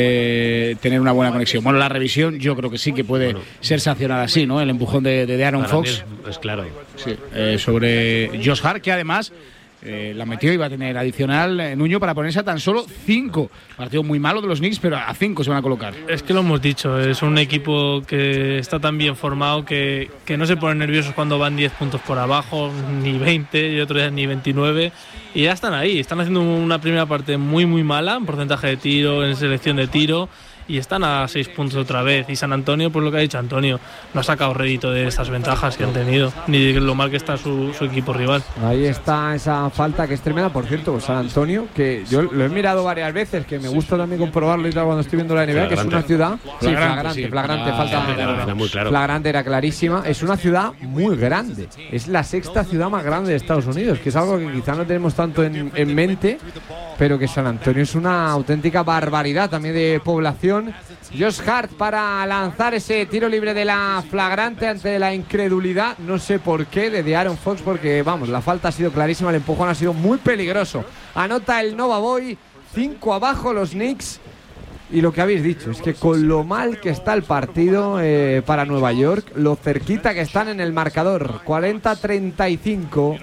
eh, tener una buena conexión. Bueno, la revisión yo creo que sí que puede bueno. ser sancionada así, ¿no? El empujón de, de Aaron Para Fox. Es, es claro. Sí, eh, sobre Josh Hart, que además Eh, la metió y va a tener adicional eh, Nuño para ponerse a tan solo cinco. Partido muy malo de los Knicks, pero a cinco se van a colocar. Es que lo hemos dicho, es un equipo que está tan bien formado que, que no se ponen nerviosos cuando van diez puntos por abajo, ni veinte, y otro día ni veintinueve, y ya están ahí. Están haciendo una primera parte muy muy mala en porcentaje de tiro, en selección de tiro, y están a seis puntos otra vez. Y San Antonio, pues lo que ha dicho Antonio, no ha sacado rédito de estas ventajas que han tenido, ni de lo mal que está su, su equipo rival. Ahí está esa falta que es tremenda, por cierto, San Antonio, que yo lo he mirado varias veces, que me gusta también comprobarlo y tal cuando estoy viendo la N B A, que es una ciudad sí, flagrante, flagrante, sí, flagrante, falta era muy claro. flagrante, era clarísima. Es una ciudad muy grande, es la sexta ciudad más grande de Estados Unidos, que es algo que quizá no tenemos tanto en, en mente, pero que San Antonio es una auténtica barbaridad también de población. Josh Hart para lanzar ese tiro libre de la flagrante ante la incredulidad, no sé por qué, de Aaron Fox, porque vamos, la falta ha sido clarísima, el empujón ha sido muy peligroso. Anota el Nova Boy, cinco abajo los Knicks. Y lo que habéis dicho es que con lo mal que está el partido eh, para Nueva York, lo cerquita que están en el marcador, cuarenta treinta y cinco.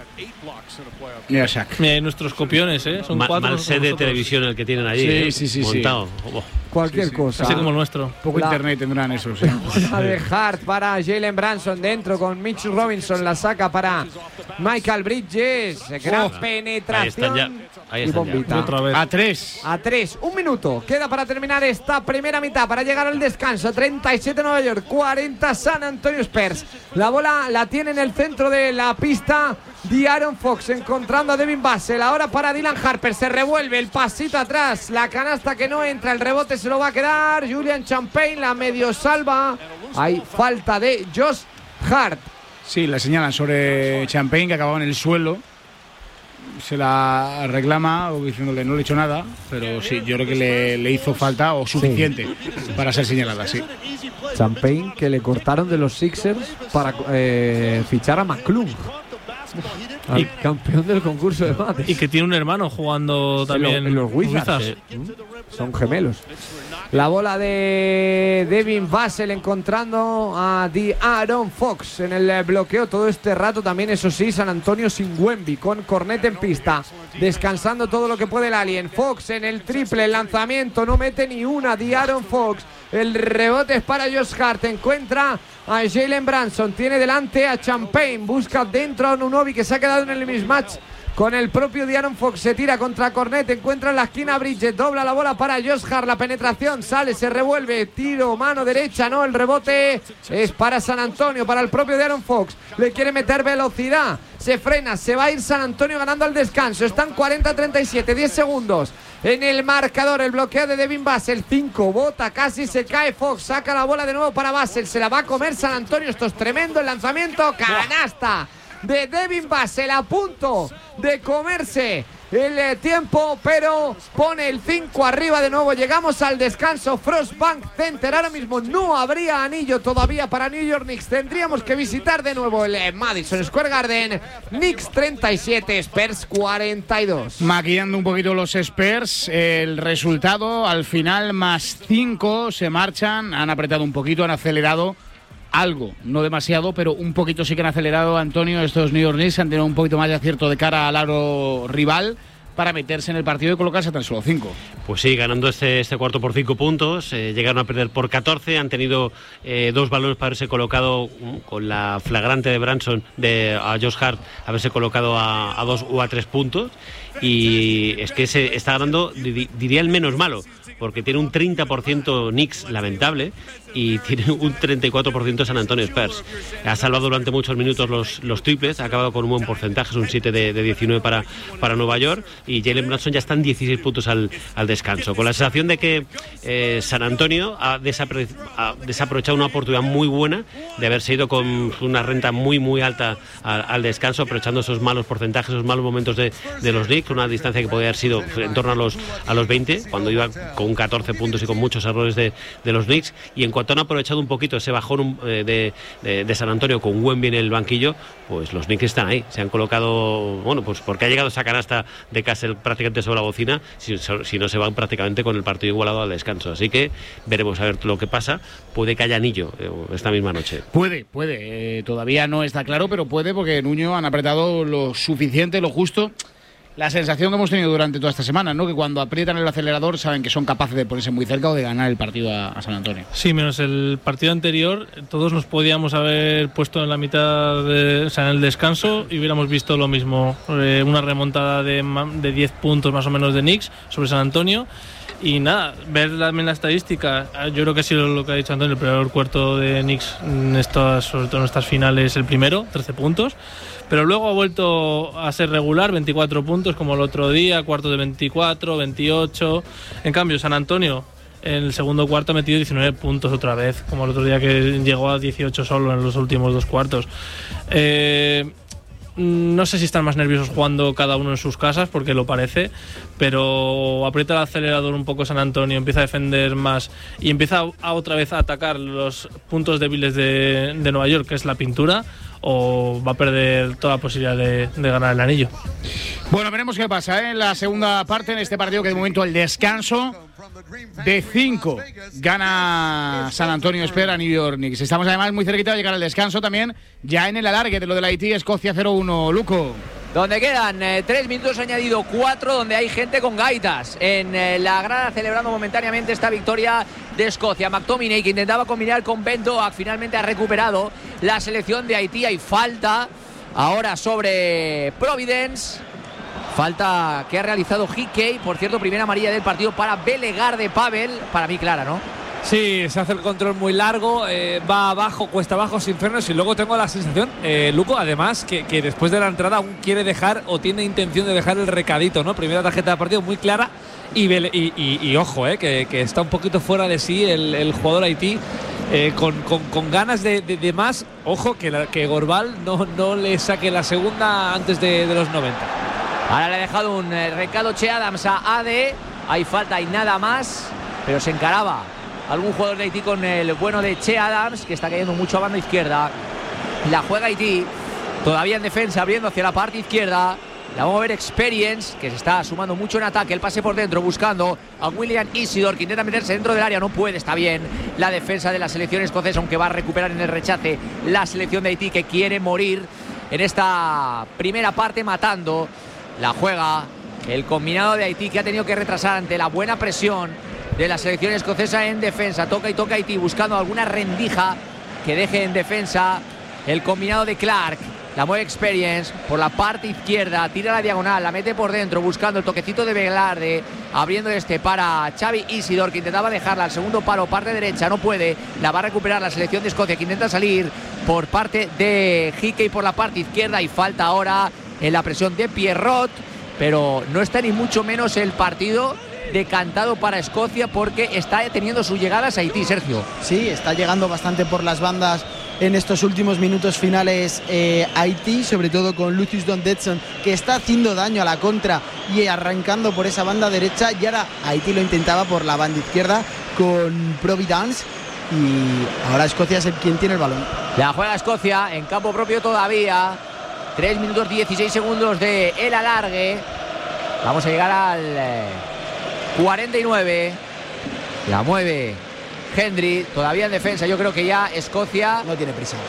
Mira, Mira nuestros copiones, ¿eh? Son Ma cuatro. Mal set de televisión el que tienen allí. Sí, ¿eh? sí, sí. Montado. Sí. Oh. Cualquier sí, sí. cosa. Así como el nuestro. Poco la, internet tendrán esos. La de Hart para Jalen Branson dentro con Mitch Robinson. La saca para Michael Bridges. Gran oh. penetración. Ahí están ya. Ahí y están bombita. ya. Otra vez. A tres. A tres. Un minuto. Queda para terminar esta primera mitad. Para llegar al descanso. treinta y siete Nueva York. cuarenta San Antonio Spurs. La bola la tiene en el centro de la pista De'Aaron Fox encontrando a Devin Vassell. Ahora para Dylan Harper. Se revuelve el pasito atrás. La canasta que no entra. El rebote se lo va a quedar Julian Champagne. La medio salva. Hay falta de Josh Hart. Sí, la señalan sobre Champagne, que acababa en el suelo. Se la reclama o diciéndole no le he hecho nada, pero sí, yo creo que le, le hizo falta o suficiente sí. para ser señalada, sí. Champagne, que le cortaron de los Sixers para eh, fichar a McClung, al y, campeón del concurso de mates. Y que tiene un hermano jugando también en, lo, en los Wizards. Sí. Son gemelos. La bola de Devin Vassell encontrando a De'Aaron Fox en el bloqueo todo este rato. También, eso sí, San Antonio sin Wemby, con Cornet en pista, descansando todo lo que puede el Alien. Fox en el triple, el lanzamiento, no mete ni una. De'Aaron Fox, el rebote es para Josh Hart, encuentra a Jalen Brunson, tiene delante a Champagne, busca dentro a Anunoby, que se ha quedado en el mismatch con el propio De'Aaron Fox. Se tira contra Cornet, encuentra en la esquina Bridges, dobla la bola para Josh Hart, la penetración, sale, se revuelve, tiro, mano derecha, no, el rebote es para San Antonio, para el propio De'Aaron Fox, le quiere meter velocidad, se frena, se va a ir San Antonio ganando al descanso. Están cuarenta a treinta y siete, diez segundos en el marcador. El bloqueo de Devin Vassell, cinco, bota, casi se cae Fox, saca la bola de nuevo para Vassell, se la va a comer San Antonio. Esto es tremendo, el lanzamiento, canasta de Devin Vassell, a punto de comerse el eh, tiempo, pero pone el cinco arriba de nuevo. Llegamos al descanso. Frostbank Center, ahora mismo no habría anillo todavía para New York Knicks. Tendríamos que visitar de nuevo el eh, Madison Square Garden. Knicks treinta y siete, Spurs cuarenta y dos. Maquillando un poquito los Spurs, el resultado al final más cinco, se marchan, han apretado un poquito, han acelerado algo, no demasiado, pero un poquito sí que han acelerado, Antonio, estos New York Knicks. Han tenido un poquito más de acierto de cara al aro rival para meterse en el partido y colocarse a tan solo cinco. Pues sí, ganando este, este cuarto por cinco puntos, eh, llegaron a perder por catorce, han tenido eh, dos balones para haberse colocado um, con la flagrante de Branson, de a Josh Hart, haberse colocado a, a dos o a tres puntos, y es que se está ganando, di, diría el menos malo, porque tiene un treinta por ciento Knicks lamentable y tiene un treinta y cuatro por ciento San Antonio Spurs. Ha salvado durante muchos minutos los, los triples, ha acabado con un buen porcentaje, es un siete de, de diecinueve para, para Nueva York, y Jalen Brunson ya están dieciséis puntos al, al descanso, con la sensación de que eh, San Antonio ha, desapre, ha desaprovechado una oportunidad muy buena de haberse ido con una renta muy muy alta al, al descanso, aprovechando esos malos porcentajes, esos malos momentos de, de los Knicks, una distancia que podía haber sido en torno a los, a los veinte, cuando iba con catorce puntos y con muchos errores de, de los Knicks. Y en cuanto han aprovechado un poquito ese bajón eh, de, de, de San Antonio con Wemby en el banquillo, pues los Knicks están ahí, se han colocado, bueno, pues porque ha llegado esa canasta de Castle prácticamente sobre la bocina, si, si no se van prácticamente con el partido igualado al descanso. Así que veremos a ver lo que pasa. Puede que haya anillo eh, esta misma noche. Puede, puede, eh, todavía no está claro, pero puede, porque Nuño han apretado lo suficiente, lo justo. La sensación que hemos tenido durante toda esta semana, ¿no? Que cuando aprietan el acelerador saben que son capaces de ponerse muy cerca o de ganar el partido a, a San Antonio. Sí, menos el partido anterior, todos nos podíamos haber puesto en la mitad, de, o sea, en el descanso, y hubiéramos visto lo mismo, eh, una remontada de, de diez puntos más o menos de Knicks sobre San Antonio. Y nada, ver también la estadística, yo creo que ha sido lo que ha dicho Antonio, el peor cuarto de Knicks, en estas, sobre todo en estas finales, el primero, trece puntos, pero luego ha vuelto a ser regular, veinticuatro puntos como el otro día, cuartos de veinticuatro, veintiocho. En cambio, San Antonio en el segundo cuarto ha metido diecinueve puntos otra vez, como el otro día, que llegó a dieciocho solo en los últimos dos cuartos. Eh... No sé si están más nerviosos jugando cada uno en sus casas, porque lo parece, pero aprieta el acelerador un poco San Antonio, empieza a defender más y empieza a otra vez a atacar los puntos débiles de, de Nueva York, que es la pintura, o va a perder toda posibilidad de, de ganar el anillo. Bueno, veremos qué pasa, ¿eh? En la segunda parte, en este partido que de momento el descanso de cinco gana San Antonio Spurs a New York Knicks. Estamos además muy cerquita de llegar al descanso también, ya en el alargue de lo del Haití, Escocia cero uno, Luco. Donde quedan eh, tres minutos añadido cuatro, donde hay gente con gaitas en eh, la grada celebrando momentáneamente esta victoria de Escocia. McTominay, que intentaba combinar con Ben Doak, finalmente ha recuperado la selección de Haití. Hay falta ahora sobre Providence. Falta que ha realizado Hickey. Por cierto, primera amarilla del partido para Belegar de Pavel. Para mí clara, ¿no? Sí, se hace el control muy largo, eh, va abajo, cuesta abajo, sin frenos, y luego tengo la sensación, eh, Luco, además, que, que después de la entrada aún quiere dejar o tiene intención de dejar el recadito, ¿no? Primera tarjeta de partido muy clara y, y, y, y ojo, eh, que, que está un poquito fuera de sí el, el jugador Haití, eh, con, con, con ganas de, de, de más. Ojo, que, la, que Gorbal no, no le saque la segunda antes de, de los noventa. Ahora le ha dejado un eh, recado Che Adams a Ade, hay falta y nada más, pero se encaraba algún jugador de Haití con el bueno de Che Adams, que está cayendo mucho a banda izquierda. La juega Haití, todavía en defensa, abriendo hacia la parte izquierda. La vamos a ver Experience, que se está sumando mucho en ataque. El pase por dentro, buscando a William Isidore, que intenta meterse dentro del área. No puede, está bien la defensa de la selección escocesa, aunque va a recuperar en el rechace la selección de Haití, que quiere morir en esta primera parte matando. La juega el combinado de Haití, que ha tenido que retrasar ante la buena presión de la selección escocesa en defensa. Toca y toca Haití, buscando alguna rendija que deje en defensa el combinado de Clark. La mueve Experience por la parte izquierda, tira la diagonal, la mete por dentro, buscando el toquecito de Velarde, abriendo este para Xavi Isidore, que intentaba dejarla al segundo palo, parte derecha, no puede. La va a recuperar la selección de Escocia, que intenta salir por parte de Hickey por la parte izquierda, y falta ahora en la presión de Pierrot, pero no está ni mucho menos el partido decantado para Escocia, porque está teniendo sus llegadas a Haití, Sergio. Sí, está llegando bastante por las bandas en estos últimos minutos finales eh, Haití, sobre todo con Lucius Dondetson, que está haciendo daño a la contra y arrancando por esa banda derecha, y ahora Haití lo intentaba por la banda izquierda con Providence, y ahora Escocia es el quien tiene el balón. La juega Escocia en campo propio todavía, tres minutos dieciséis segundos de el alargue. Vamos a llegar al eh, cuarenta y nueve. La mueve Hendry, todavía en defensa. Yo creo que ya Escocia no tiene prisa.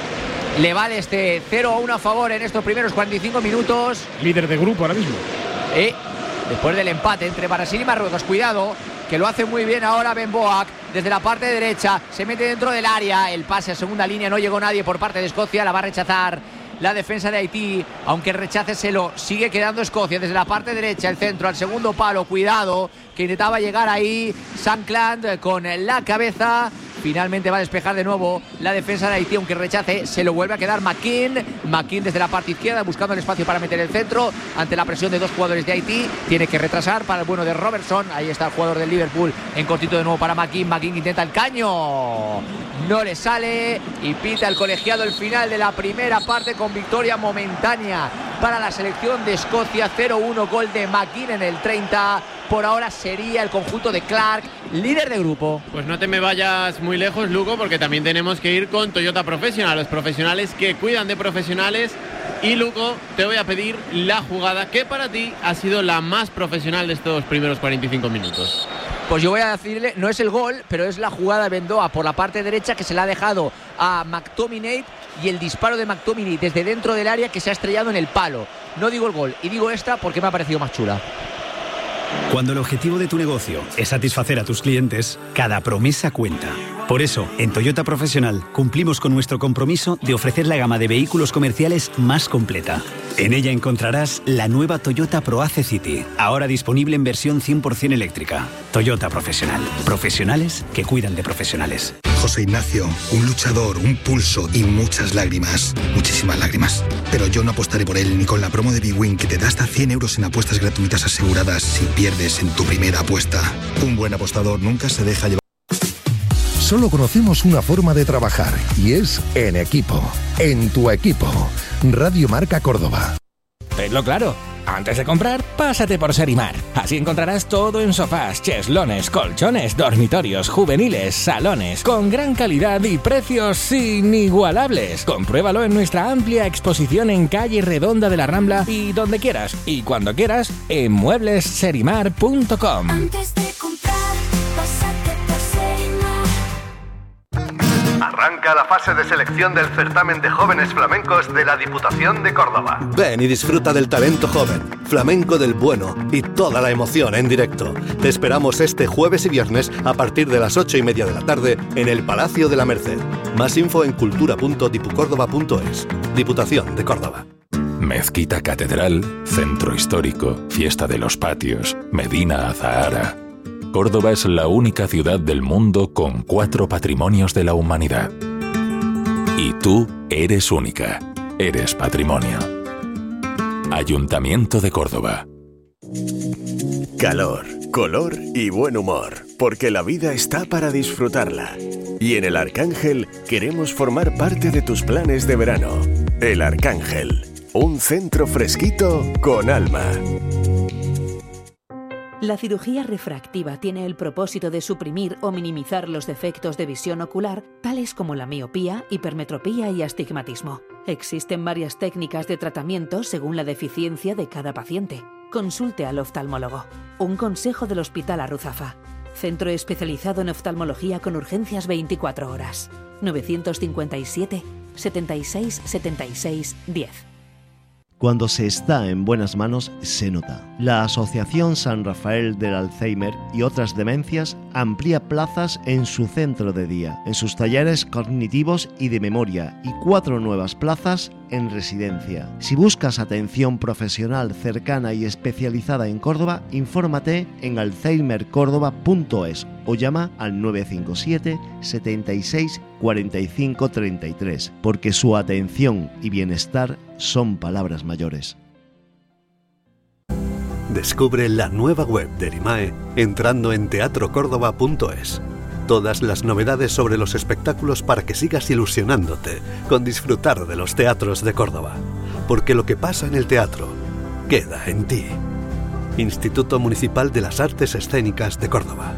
Le vale este cero a uno a favor en estos primeros cuarenta y cinco minutos. Líder de grupo ahora mismo. Eh, después del empate entre Brasil y Marruecos. Cuidado, que lo hace muy bien ahora Ben Boak. Desde la parte derecha, se mete dentro del área. El pase a segunda línea, no llegó nadie por parte de Escocia. La va a rechazar la defensa de Haití, aunque el rechace se lo sigue quedando Escocia. Desde la parte derecha, el centro al segundo palo, cuidado, que intentaba llegar ahí Sankland con la cabeza. Finalmente va a despejar de nuevo la defensa de Haití, aunque el rechace se lo vuelve a quedar McKean. McKean desde la parte izquierda, buscando el espacio para meter el centro ante la presión de dos jugadores de Haití. Tiene que retrasar para el bueno de Robertson. Ahí está el jugador del Liverpool en cortito de nuevo para McKean. McKean intenta el caño, no le sale, y pita el colegiado el final de la primera parte con victoria momentánea para la selección de Escocia. Cero uno, gol de McKean en el treinta. Por ahora sería el conjunto de Clark líder de grupo. Pues no te me vayas muy lejos, Luco, porque también tenemos que ir con Toyota Professional, los profesionales que cuidan de profesionales. Y Luco, te voy a pedir la jugada que para ti ha sido la más profesional de estos primeros cuarenta y cinco minutos. Pues yo voy a decirle, no es el gol, pero es la jugada de Bendoa por la parte derecha, que se la ha dejado a McTominay, y el disparo de McTominay desde dentro del área, que se ha estrellado en el palo. No digo el gol, y digo esta porque me ha parecido más chula. Cuando el objetivo de tu negocio es satisfacer a tus clientes, cada promesa cuenta. Por eso, en Toyota Professional cumplimos con nuestro compromiso de ofrecer la gama de vehículos comerciales más completa. En ella encontrarás la nueva Toyota ProAce City, ahora disponible en versión cien por ciento eléctrica. Toyota Professional. Profesionales que cuidan de profesionales. José Ignacio, un luchador, un pulso y muchas lágrimas. Muchísimas lágrimas. Pero yo no apostaré por él ni con la promo de Big Win, que te da hasta cien euros en apuestas gratuitas aseguradas si pierdes en tu primera apuesta. Un buen apostador nunca se deja llevar. Solo conocemos una forma de trabajar, y es en equipo. En tu equipo. Radio Marca Córdoba. Tenlo claro. Antes de comprar, pásate por Serimar. Así encontrarás todo en sofás, cheslones, colchones, dormitorios, juveniles, salones, con gran calidad y precios inigualables. Compruébalo en nuestra amplia exposición en calle Redonda de la Rambla y donde quieras y cuando quieras en muebles serimar punto com. Antes de comprar, pásate por Serimar. Arranca la fase de selección del certamen de jóvenes flamencos de la Diputación de Córdoba. Ven y disfruta del talento joven, flamenco del bueno y toda la emoción en directo. Te esperamos este jueves y viernes a partir de las ocho y media de la tarde en el Palacio de la Merced. Más info en cultura punto dipucórdoba punto es. Diputación de Córdoba. Mezquita Catedral, Centro Histórico, Fiesta de los Patios, Medina Azahara. Córdoba es la única ciudad del mundo con cuatro patrimonios de la humanidad. Y tú eres única. Eres patrimonio. Ayuntamiento de Córdoba. Calor, color y buen humor, porque la vida está para disfrutarla. Y en El Arcángel queremos formar parte de tus planes de verano. El Arcángel, un centro fresquito con alma. La cirugía refractiva tiene el propósito de suprimir o minimizar los defectos de visión ocular, tales como la miopía, hipermetropía y astigmatismo. Existen varias técnicas de tratamiento según la deficiencia de cada paciente. Consulte al oftalmólogo. Un consejo del Hospital Arruzafa. Centro especializado en oftalmología con urgencias veinticuatro horas. novecientos cincuenta y siete, setenta y seis, setenta y seis, diez. Cuando se está en buenas manos, se nota. La Asociación San Rafael del Alzheimer y otras demencias amplía plazas en su centro de día, en sus talleres cognitivos y de memoria, y cuatro nuevas plazas en residencia. Si buscas atención profesional cercana y especializada en Córdoba, infórmate en alzheimer córdoba punto es o llama al nueve cinco siete, setenta y seis, cuarenta y cinco, treinta y tres, porque su atención y bienestar son palabras mayores. Descubre la nueva web de Erimae entrando en teatro córdoba punto es. Todas las novedades sobre los espectáculos para que sigas ilusionándote con disfrutar de los teatros de Córdoba. Porque lo que pasa en el teatro queda en ti. Instituto Municipal de las Artes Escénicas de Córdoba.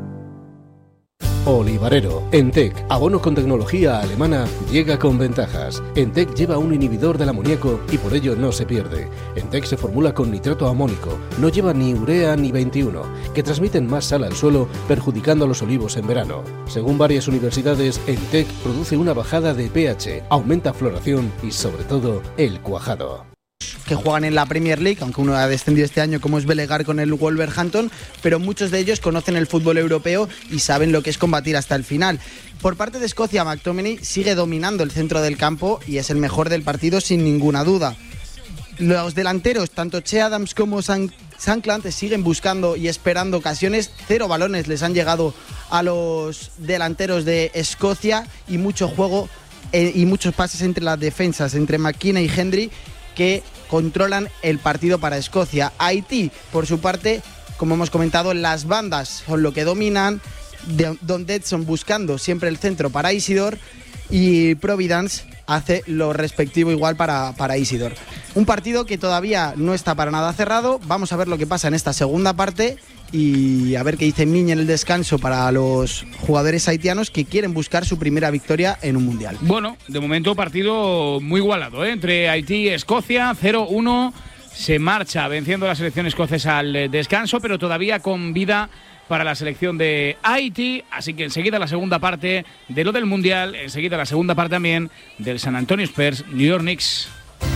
Olivarero, Entec, abono con tecnología alemana, llega con ventajas. Entec lleva un inhibidor del amoníaco y por ello no se pierde. Entec se formula con nitrato amónico, no lleva ni urea ni veintiuno, que transmiten más sal al suelo, perjudicando a los olivos en verano. Según varias universidades, Entec produce una bajada de pH, aumenta floración y sobre todo el cuajado. Que juegan en la Premier League, aunque uno ha descendido este año como es Belegar con el Wolverhampton, pero muchos de ellos conocen el fútbol europeo y saben lo que es combatir hasta el final. Por parte de Escocia, McTominay sigue dominando el centro del campo y es el mejor del partido sin ninguna duda. Los delanteros, tanto Che Adams como San Sanclant, siguen buscando y esperando ocasiones. Cero balones les han llegado a los delanteros de Escocia y mucho juego eh, y muchos pases entre las defensas, entre McKenna y Hendry, que controlan el partido para Escocia. Haití, por su parte, como hemos comentado, las bandas son lo que dominan. Don Detson buscando siempre el centro para Isidore y Providence hace lo respectivo igual para, para Isidore. Un partido que todavía no está para nada cerrado. Vamos a ver lo que pasa en esta segunda parte y a ver qué dice Miñe en el descanso para los jugadores haitianos que quieren buscar su primera victoria en un mundial. Bueno, de momento partido muy igualado, ¿eh? Entre Haití y Escocia, cero uno. Se marcha venciendo la selección escocesa al descanso, pero todavía con vida para la selección de Haití, así que enseguida la segunda parte de lo del Mundial, enseguida la segunda parte también del San Antonio Spurs, New York Knicks.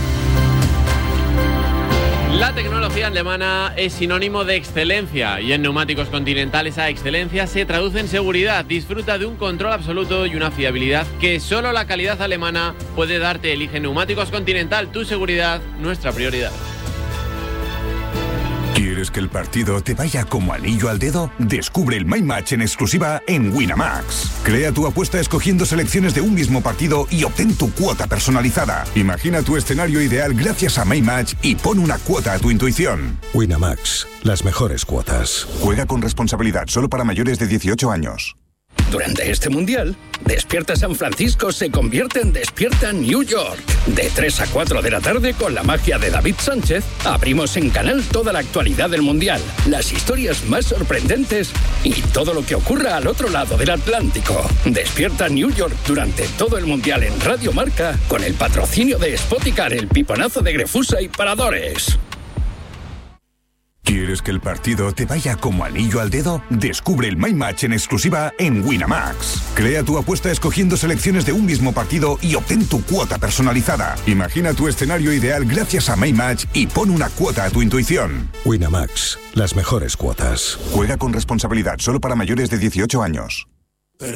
La tecnología alemana es sinónimo de excelencia y en Neumáticos Continental esa excelencia se traduce en seguridad. Disfruta de un control absoluto y una fiabilidad que solo la calidad alemana puede darte. Elige Neumáticos Continental, tu seguridad, nuestra prioridad. ¿Quieres que el partido te vaya como anillo al dedo? Descubre el My Match en exclusiva en Winamax. Crea tu apuesta escogiendo selecciones de un mismo partido y obtén tu cuota personalizada. Imagina tu escenario ideal gracias a My Match y pon una cuota a tu intuición. Winamax, las mejores cuotas. Juega con responsabilidad solo para mayores de dieciocho años. Durante este Mundial, Despierta San Francisco se convierte en Despierta New York. De tres a cuatro de la tarde, con la magia de David Sánchez, abrimos en Canal toda la actualidad del Mundial, las historias más sorprendentes y todo lo que ocurra al otro lado del Atlántico. Despierta New York durante todo el Mundial en Radio Marca, con el patrocinio de Spoticar, el piponazo de Grefusa y Paradores. ¿Quieres que el partido te vaya como anillo al dedo? Descubre el My Match en exclusiva en Winamax. Crea tu apuesta escogiendo selecciones de un mismo partido y obtén tu cuota personalizada. Imagina tu escenario ideal gracias a My Match y pon una cuota a tu intuición. Winamax, las mejores cuotas. Juega con responsabilidad solo para mayores de dieciocho años.